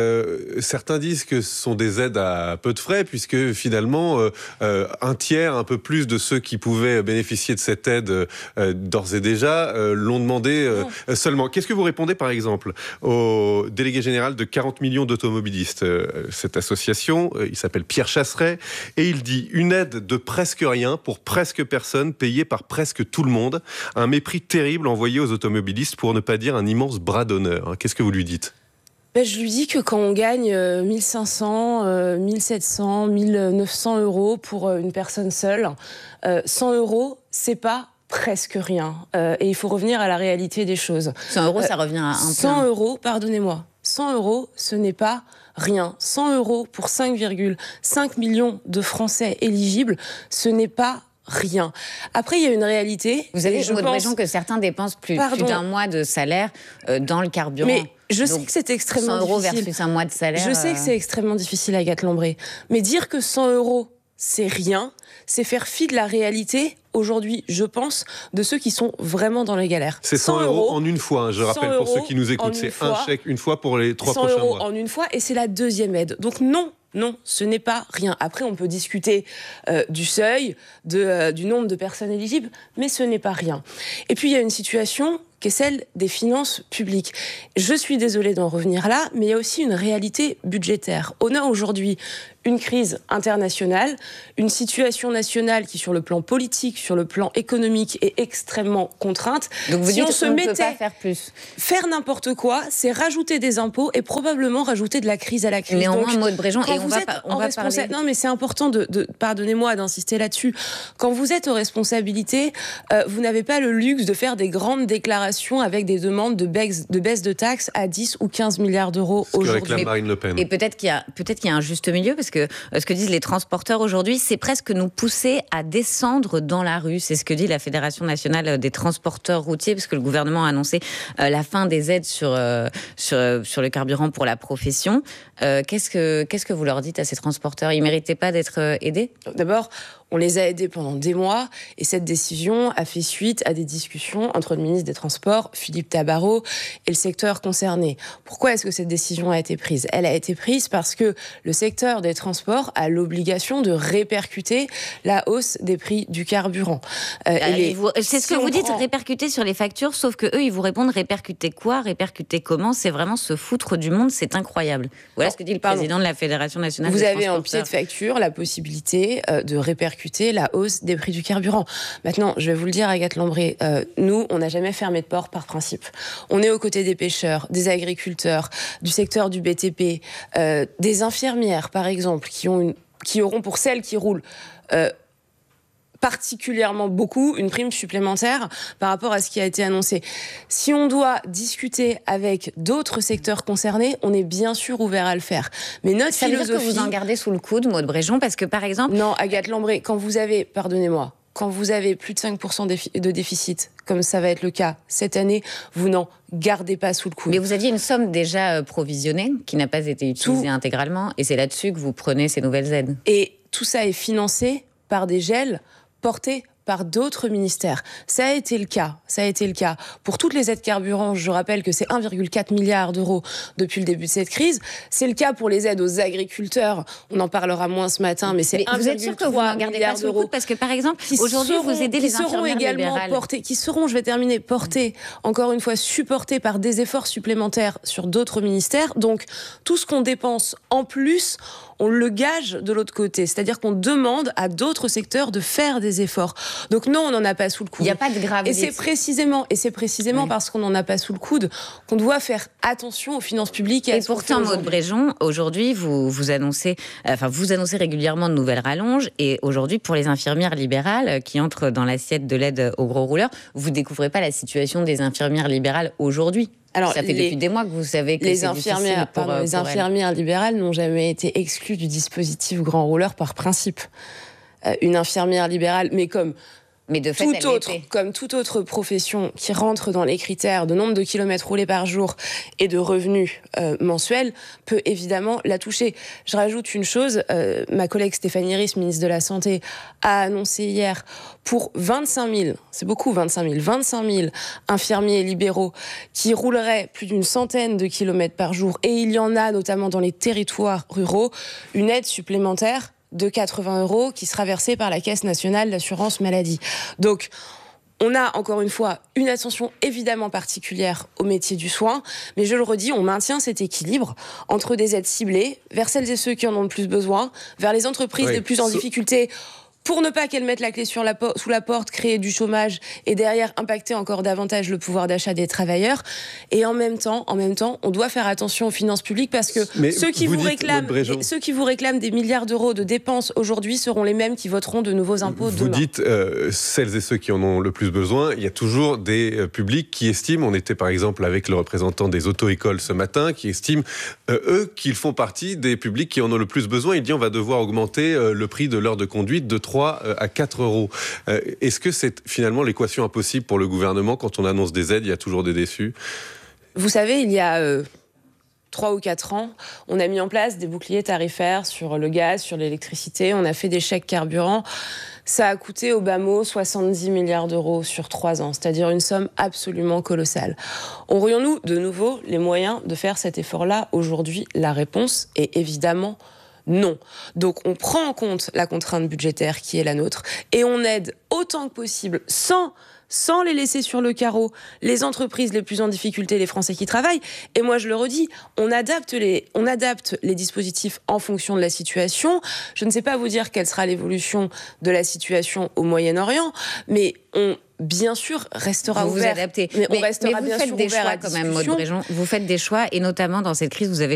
Speaker 20: euh, certains disent que ce sont des aides à peu de frais, puisque finalement, euh, euh, un tiers, un peu plus de ceux qui pouvaient bénéficier de cette aide euh, d'ores et déjà euh, l'ont demandé euh, seulement. Qu'est-ce que vous répondez, par exemple, au délégué général de quarante millions d'automobilistes, euh, cette association, euh, il s'appelle Pierre Chasseret, et il dit une aide de presque rien pour presque personne, payée par presque tout le monde, un mépris terrible envoyé aux automobilistes, pour ne pas dire un immense bras d'honneur. Qu'est-ce que vous lui dites ?
Speaker 17: Ben, je lui dis que quand on gagne euh, mille cinq cents, euh, mille sept cents, mille neuf cents euros pour euh, une personne seule, euh, cent euros, c'est pas presque rien. Euh, et il faut revenir à la réalité des choses.
Speaker 21: cent euros, euh, ça revient à un
Speaker 17: cent
Speaker 21: plein.
Speaker 17: euros, pardonnez-moi. cent euros, ce n'est pas rien. cent euros pour cinq virgule cinq millions de Français éligibles, ce n'est pas rien. Après, il y a une réalité.
Speaker 21: Vous avez
Speaker 17: je
Speaker 21: l'impression pense... que certains dépensent plus, plus d'un mois de salaire euh, dans le carburant.
Speaker 17: Mais je
Speaker 21: Donc,
Speaker 17: sais que c'est extrêmement
Speaker 21: cent euros
Speaker 17: difficile.
Speaker 21: versus un mois de salaire.
Speaker 17: Je sais que c'est extrêmement difficile, Agathe Lambré. Mais dire que cent euros, c'est rien, c'est faire fi de la réalité, aujourd'hui, je pense, de ceux qui sont vraiment dans les galères.
Speaker 20: C'est cent euros en une fois, hein, je rappelle pour ceux qui nous écoutent. C'est un chèque une fois pour les trois prochains mois.
Speaker 17: cent euros en une fois, et c'est la deuxième aide. Donc non, non, ce n'est pas rien. Après, on peut discuter euh, du seuil, de, euh, du nombre de personnes éligibles, mais ce n'est pas rien. Et puis, il y a une situation qui est celle des finances publiques. Je suis désolée d'en revenir là, mais il y a aussi une réalité budgétaire. On a aujourd'hui une crise internationale, une situation nationale qui, sur le plan politique, sur le plan économique, est extrêmement contrainte.
Speaker 21: Donc vous
Speaker 17: si
Speaker 21: dites
Speaker 17: on se
Speaker 21: on ne
Speaker 17: mettait
Speaker 21: peut pas faire plus.
Speaker 17: Faire n'importe quoi, c'est rajouter des impôts et probablement rajouter de la crise à la crise.
Speaker 21: Néanmoins,
Speaker 17: Donc,
Speaker 21: Maud Bréjean, et on va, on va
Speaker 17: responsa-
Speaker 21: parler...
Speaker 17: Non, mais c'est important de, de pardonnez-moi d'insister là-dessus. Quand vous êtes aux responsabilités, euh, vous n'avez pas le luxe de faire des grandes déclarations avec des demandes de baisse de, baisse de taxes à dix ou quinze milliards d'euros aujourd'hui.
Speaker 20: Ce que réclame Marine Le Pen.
Speaker 21: Et peut-être qu'il y a, peut-être qu'il y a un juste milieu, parce que ce que disent les transporteurs aujourd'hui, c'est presque nous pousser à descendre dans la rue. C'est ce que dit la Fédération nationale des transporteurs routiers, parce que le gouvernement a annoncé euh, la fin des aides sur, euh, sur, sur le carburant pour la profession. Euh, qu'est-ce que, qu'est-ce que vous leur dites à ces transporteurs ? Ils ne méritaient pas d'être euh, aidés ?
Speaker 17: D'abord, on les a aidés pendant des mois, et cette décision a fait suite à des discussions entre le ministre des Transports, Philippe Tabarot, et le secteur concerné. Pourquoi est-ce que cette décision a été prise ? Elle a été prise parce que le secteur des transports a l'obligation de répercuter la hausse des prix du carburant.
Speaker 21: Euh, et les... vous... C'est ce
Speaker 17: si
Speaker 21: que vous dites,
Speaker 17: prend...
Speaker 21: répercuter sur les factures, sauf que eux, ils vous répondent répercuter quoi ? Répercuter comment ? C'est vraiment se foutre du monde, c'est incroyable. Voilà ce que dit le président Pardon. de la Fédération nationale
Speaker 17: vous
Speaker 21: des
Speaker 17: transporteurs.
Speaker 21: Vous
Speaker 17: avez en pied de facture la possibilité euh, de répercuter la hausse des prix du carburant. Maintenant, je vais vous le dire, Agathe Lambré, euh, nous, on n'a jamais fermé de port par principe. On est aux côtés des pêcheurs, des agriculteurs, du secteur du B T P, euh, des infirmières, par exemple, qui, ont une, qui auront, pour celles qui roulent, euh, particulièrement beaucoup, une prime supplémentaire par rapport à ce qui a été annoncé. Si on doit discuter avec d'autres secteurs concernés, on est bien sûr ouvert à le faire. Mais notre
Speaker 21: Ça
Speaker 17: philosophie...
Speaker 21: veut dire que vous en gardez sous le coude, Maud Bréjean, parce que par exemple...
Speaker 17: Non, Agathe Lambré, quand vous avez, pardonnez-moi, quand vous avez plus de cinq pour cent de déficit, comme ça va être le cas cette année, vous n'en gardez pas sous le coude.
Speaker 21: Mais vous aviez une somme déjà provisionnée qui n'a pas été utilisée tout... intégralement, et c'est là-dessus que vous prenez ces nouvelles aides.
Speaker 17: Et tout ça est financé par des gels portés par d'autres ministères. Ça a été le cas. Ça a été le cas. Pour toutes les aides carburant, je rappelle que c'est un virgule quatre milliard d'euros depuis le début de cette crise. C'est le cas pour les aides aux agriculteurs. On en parlera moins ce matin, mais c'est un virgule trois milliard d'euros. Vous êtes sûr que vous n'en gardez pas sous le coude ?
Speaker 21: Parce que, par exemple, aujourd'hui,
Speaker 17: seront,
Speaker 21: vous aidez les infirmières
Speaker 17: également
Speaker 21: libérales.
Speaker 17: Portés, qui seront, je vais terminer, portés, encore une fois, supportés par des efforts supplémentaires sur d'autres ministères. Donc, tout ce qu'on dépense en plus, on le gage de l'autre côté. C'est-à-dire qu'on demande à d'autres secteurs de faire des efforts. Donc non, on n'en a pas sous le coude.
Speaker 21: Il n'y a pas de gravité.
Speaker 17: Et c'est précisément, et c'est précisément oui. parce qu'on n'en a pas sous le coude qu'on doit faire attention aux finances publiques. Et,
Speaker 21: et à pourtant, Maud Bréjean, aujourd'hui, vous, vous, annoncez, enfin, vous annoncez régulièrement de nouvelles rallonges. Et aujourd'hui, pour les infirmières libérales qui entrent dans l'assiette de l'aide aux gros rouleurs, vous ne découvrez pas la situation des infirmières libérales aujourd'hui. Alors, ça fait les, depuis des mois que vous savez que
Speaker 17: les
Speaker 21: c'est
Speaker 17: infirmières,
Speaker 21: pour,
Speaker 17: pardon, les infirmières libérales n'ont jamais été exclues du dispositif grand rouleur par principe. Euh, une infirmière libérale, mais comme
Speaker 21: Mais de fait,
Speaker 17: tout
Speaker 21: elle
Speaker 17: autre,
Speaker 21: l'était.
Speaker 17: comme toute autre profession qui rentre dans les critères de nombre de kilomètres roulés par jour et de revenus euh, mensuels, peut évidemment la toucher. Je rajoute une chose, euh, ma collègue Stéphanie Ries, ministre de la Santé, a annoncé hier pour vingt-cinq mille, c'est beaucoup vingt-cinq mille, vingt-cinq mille infirmiers libéraux qui rouleraient plus d'une centaine de kilomètres par jour, et il y en a notamment dans les territoires ruraux, une aide supplémentaire de quatre-vingts euros qui sera versée par la Caisse nationale d'assurance maladie. Donc, on a encore une fois une attention évidemment particulière au métier du soin, mais je le redis, on maintient cet équilibre entre des aides ciblées vers celles et ceux qui en ont le plus besoin, vers les entreprises
Speaker 20: oui.
Speaker 17: les plus en
Speaker 20: So-
Speaker 17: difficulté, pour ne pas qu'elles mettent la clé sur la po- sous la porte, créer du chômage et derrière impacter encore davantage le pouvoir d'achat des travailleurs. Et en même temps, en même temps, on doit faire attention aux finances publiques parce que
Speaker 20: Mais
Speaker 17: ceux qui
Speaker 20: vous
Speaker 17: vous,
Speaker 20: dites,
Speaker 17: réclament,
Speaker 20: Maud Bréjon-
Speaker 17: ceux qui vous réclament des milliards d'euros de dépenses aujourd'hui seront les mêmes qui voteront de nouveaux impôts
Speaker 20: Vous
Speaker 17: demain.
Speaker 20: dites euh, celles et ceux qui en ont le plus besoin. Il y a toujours des euh, publics qui estiment, on était par exemple avec le représentant des auto-écoles ce matin, qui estiment, euh, eux, qu'ils font partie des publics qui en ont le plus besoin. Il dit on va devoir augmenter euh, le prix de l'heure de conduite de trois euh, à quatre euros. Euh, est-ce que c'est finalement l'équation impossible pour le gouvernement quand on annonce des aides, il y a toujours des déçus?
Speaker 17: Vous savez, il y a euh, trois ou quatre ans, on a mis en place des boucliers tarifaires sur le gaz, sur l'électricité, on a fait des chèques carburant. Ça a coûté au bas mot soixante-dix milliards d'euros sur trois ans, c'est-à-dire une somme absolument colossale. Aurions-nous de nouveau les moyens de faire cet effort-là aujourd'hui? La réponse est évidemment non. Donc on prend en compte la contrainte budgétaire qui est la nôtre et on aide autant que possible, sans, sans les laisser sur le carreau, les entreprises les plus en difficulté, les Français qui travaillent. Et moi je le redis, on adapte les, on adapte les dispositifs en fonction de la situation. Je ne sais pas vous dire quelle sera l'évolution de la situation au Moyen-Orient, mais on... bien sûr, restera
Speaker 21: vous
Speaker 17: ouvert.
Speaker 21: Vous adaptez.
Speaker 17: Mais,
Speaker 21: mais
Speaker 17: on restera
Speaker 21: mais vous
Speaker 17: bien
Speaker 21: faites
Speaker 17: sûr
Speaker 21: des
Speaker 17: ouvert
Speaker 21: choix
Speaker 17: à
Speaker 21: quand même, Maud
Speaker 17: discussion.
Speaker 21: Bréjon. Vous faites des choix et notamment dans cette crise, vous avez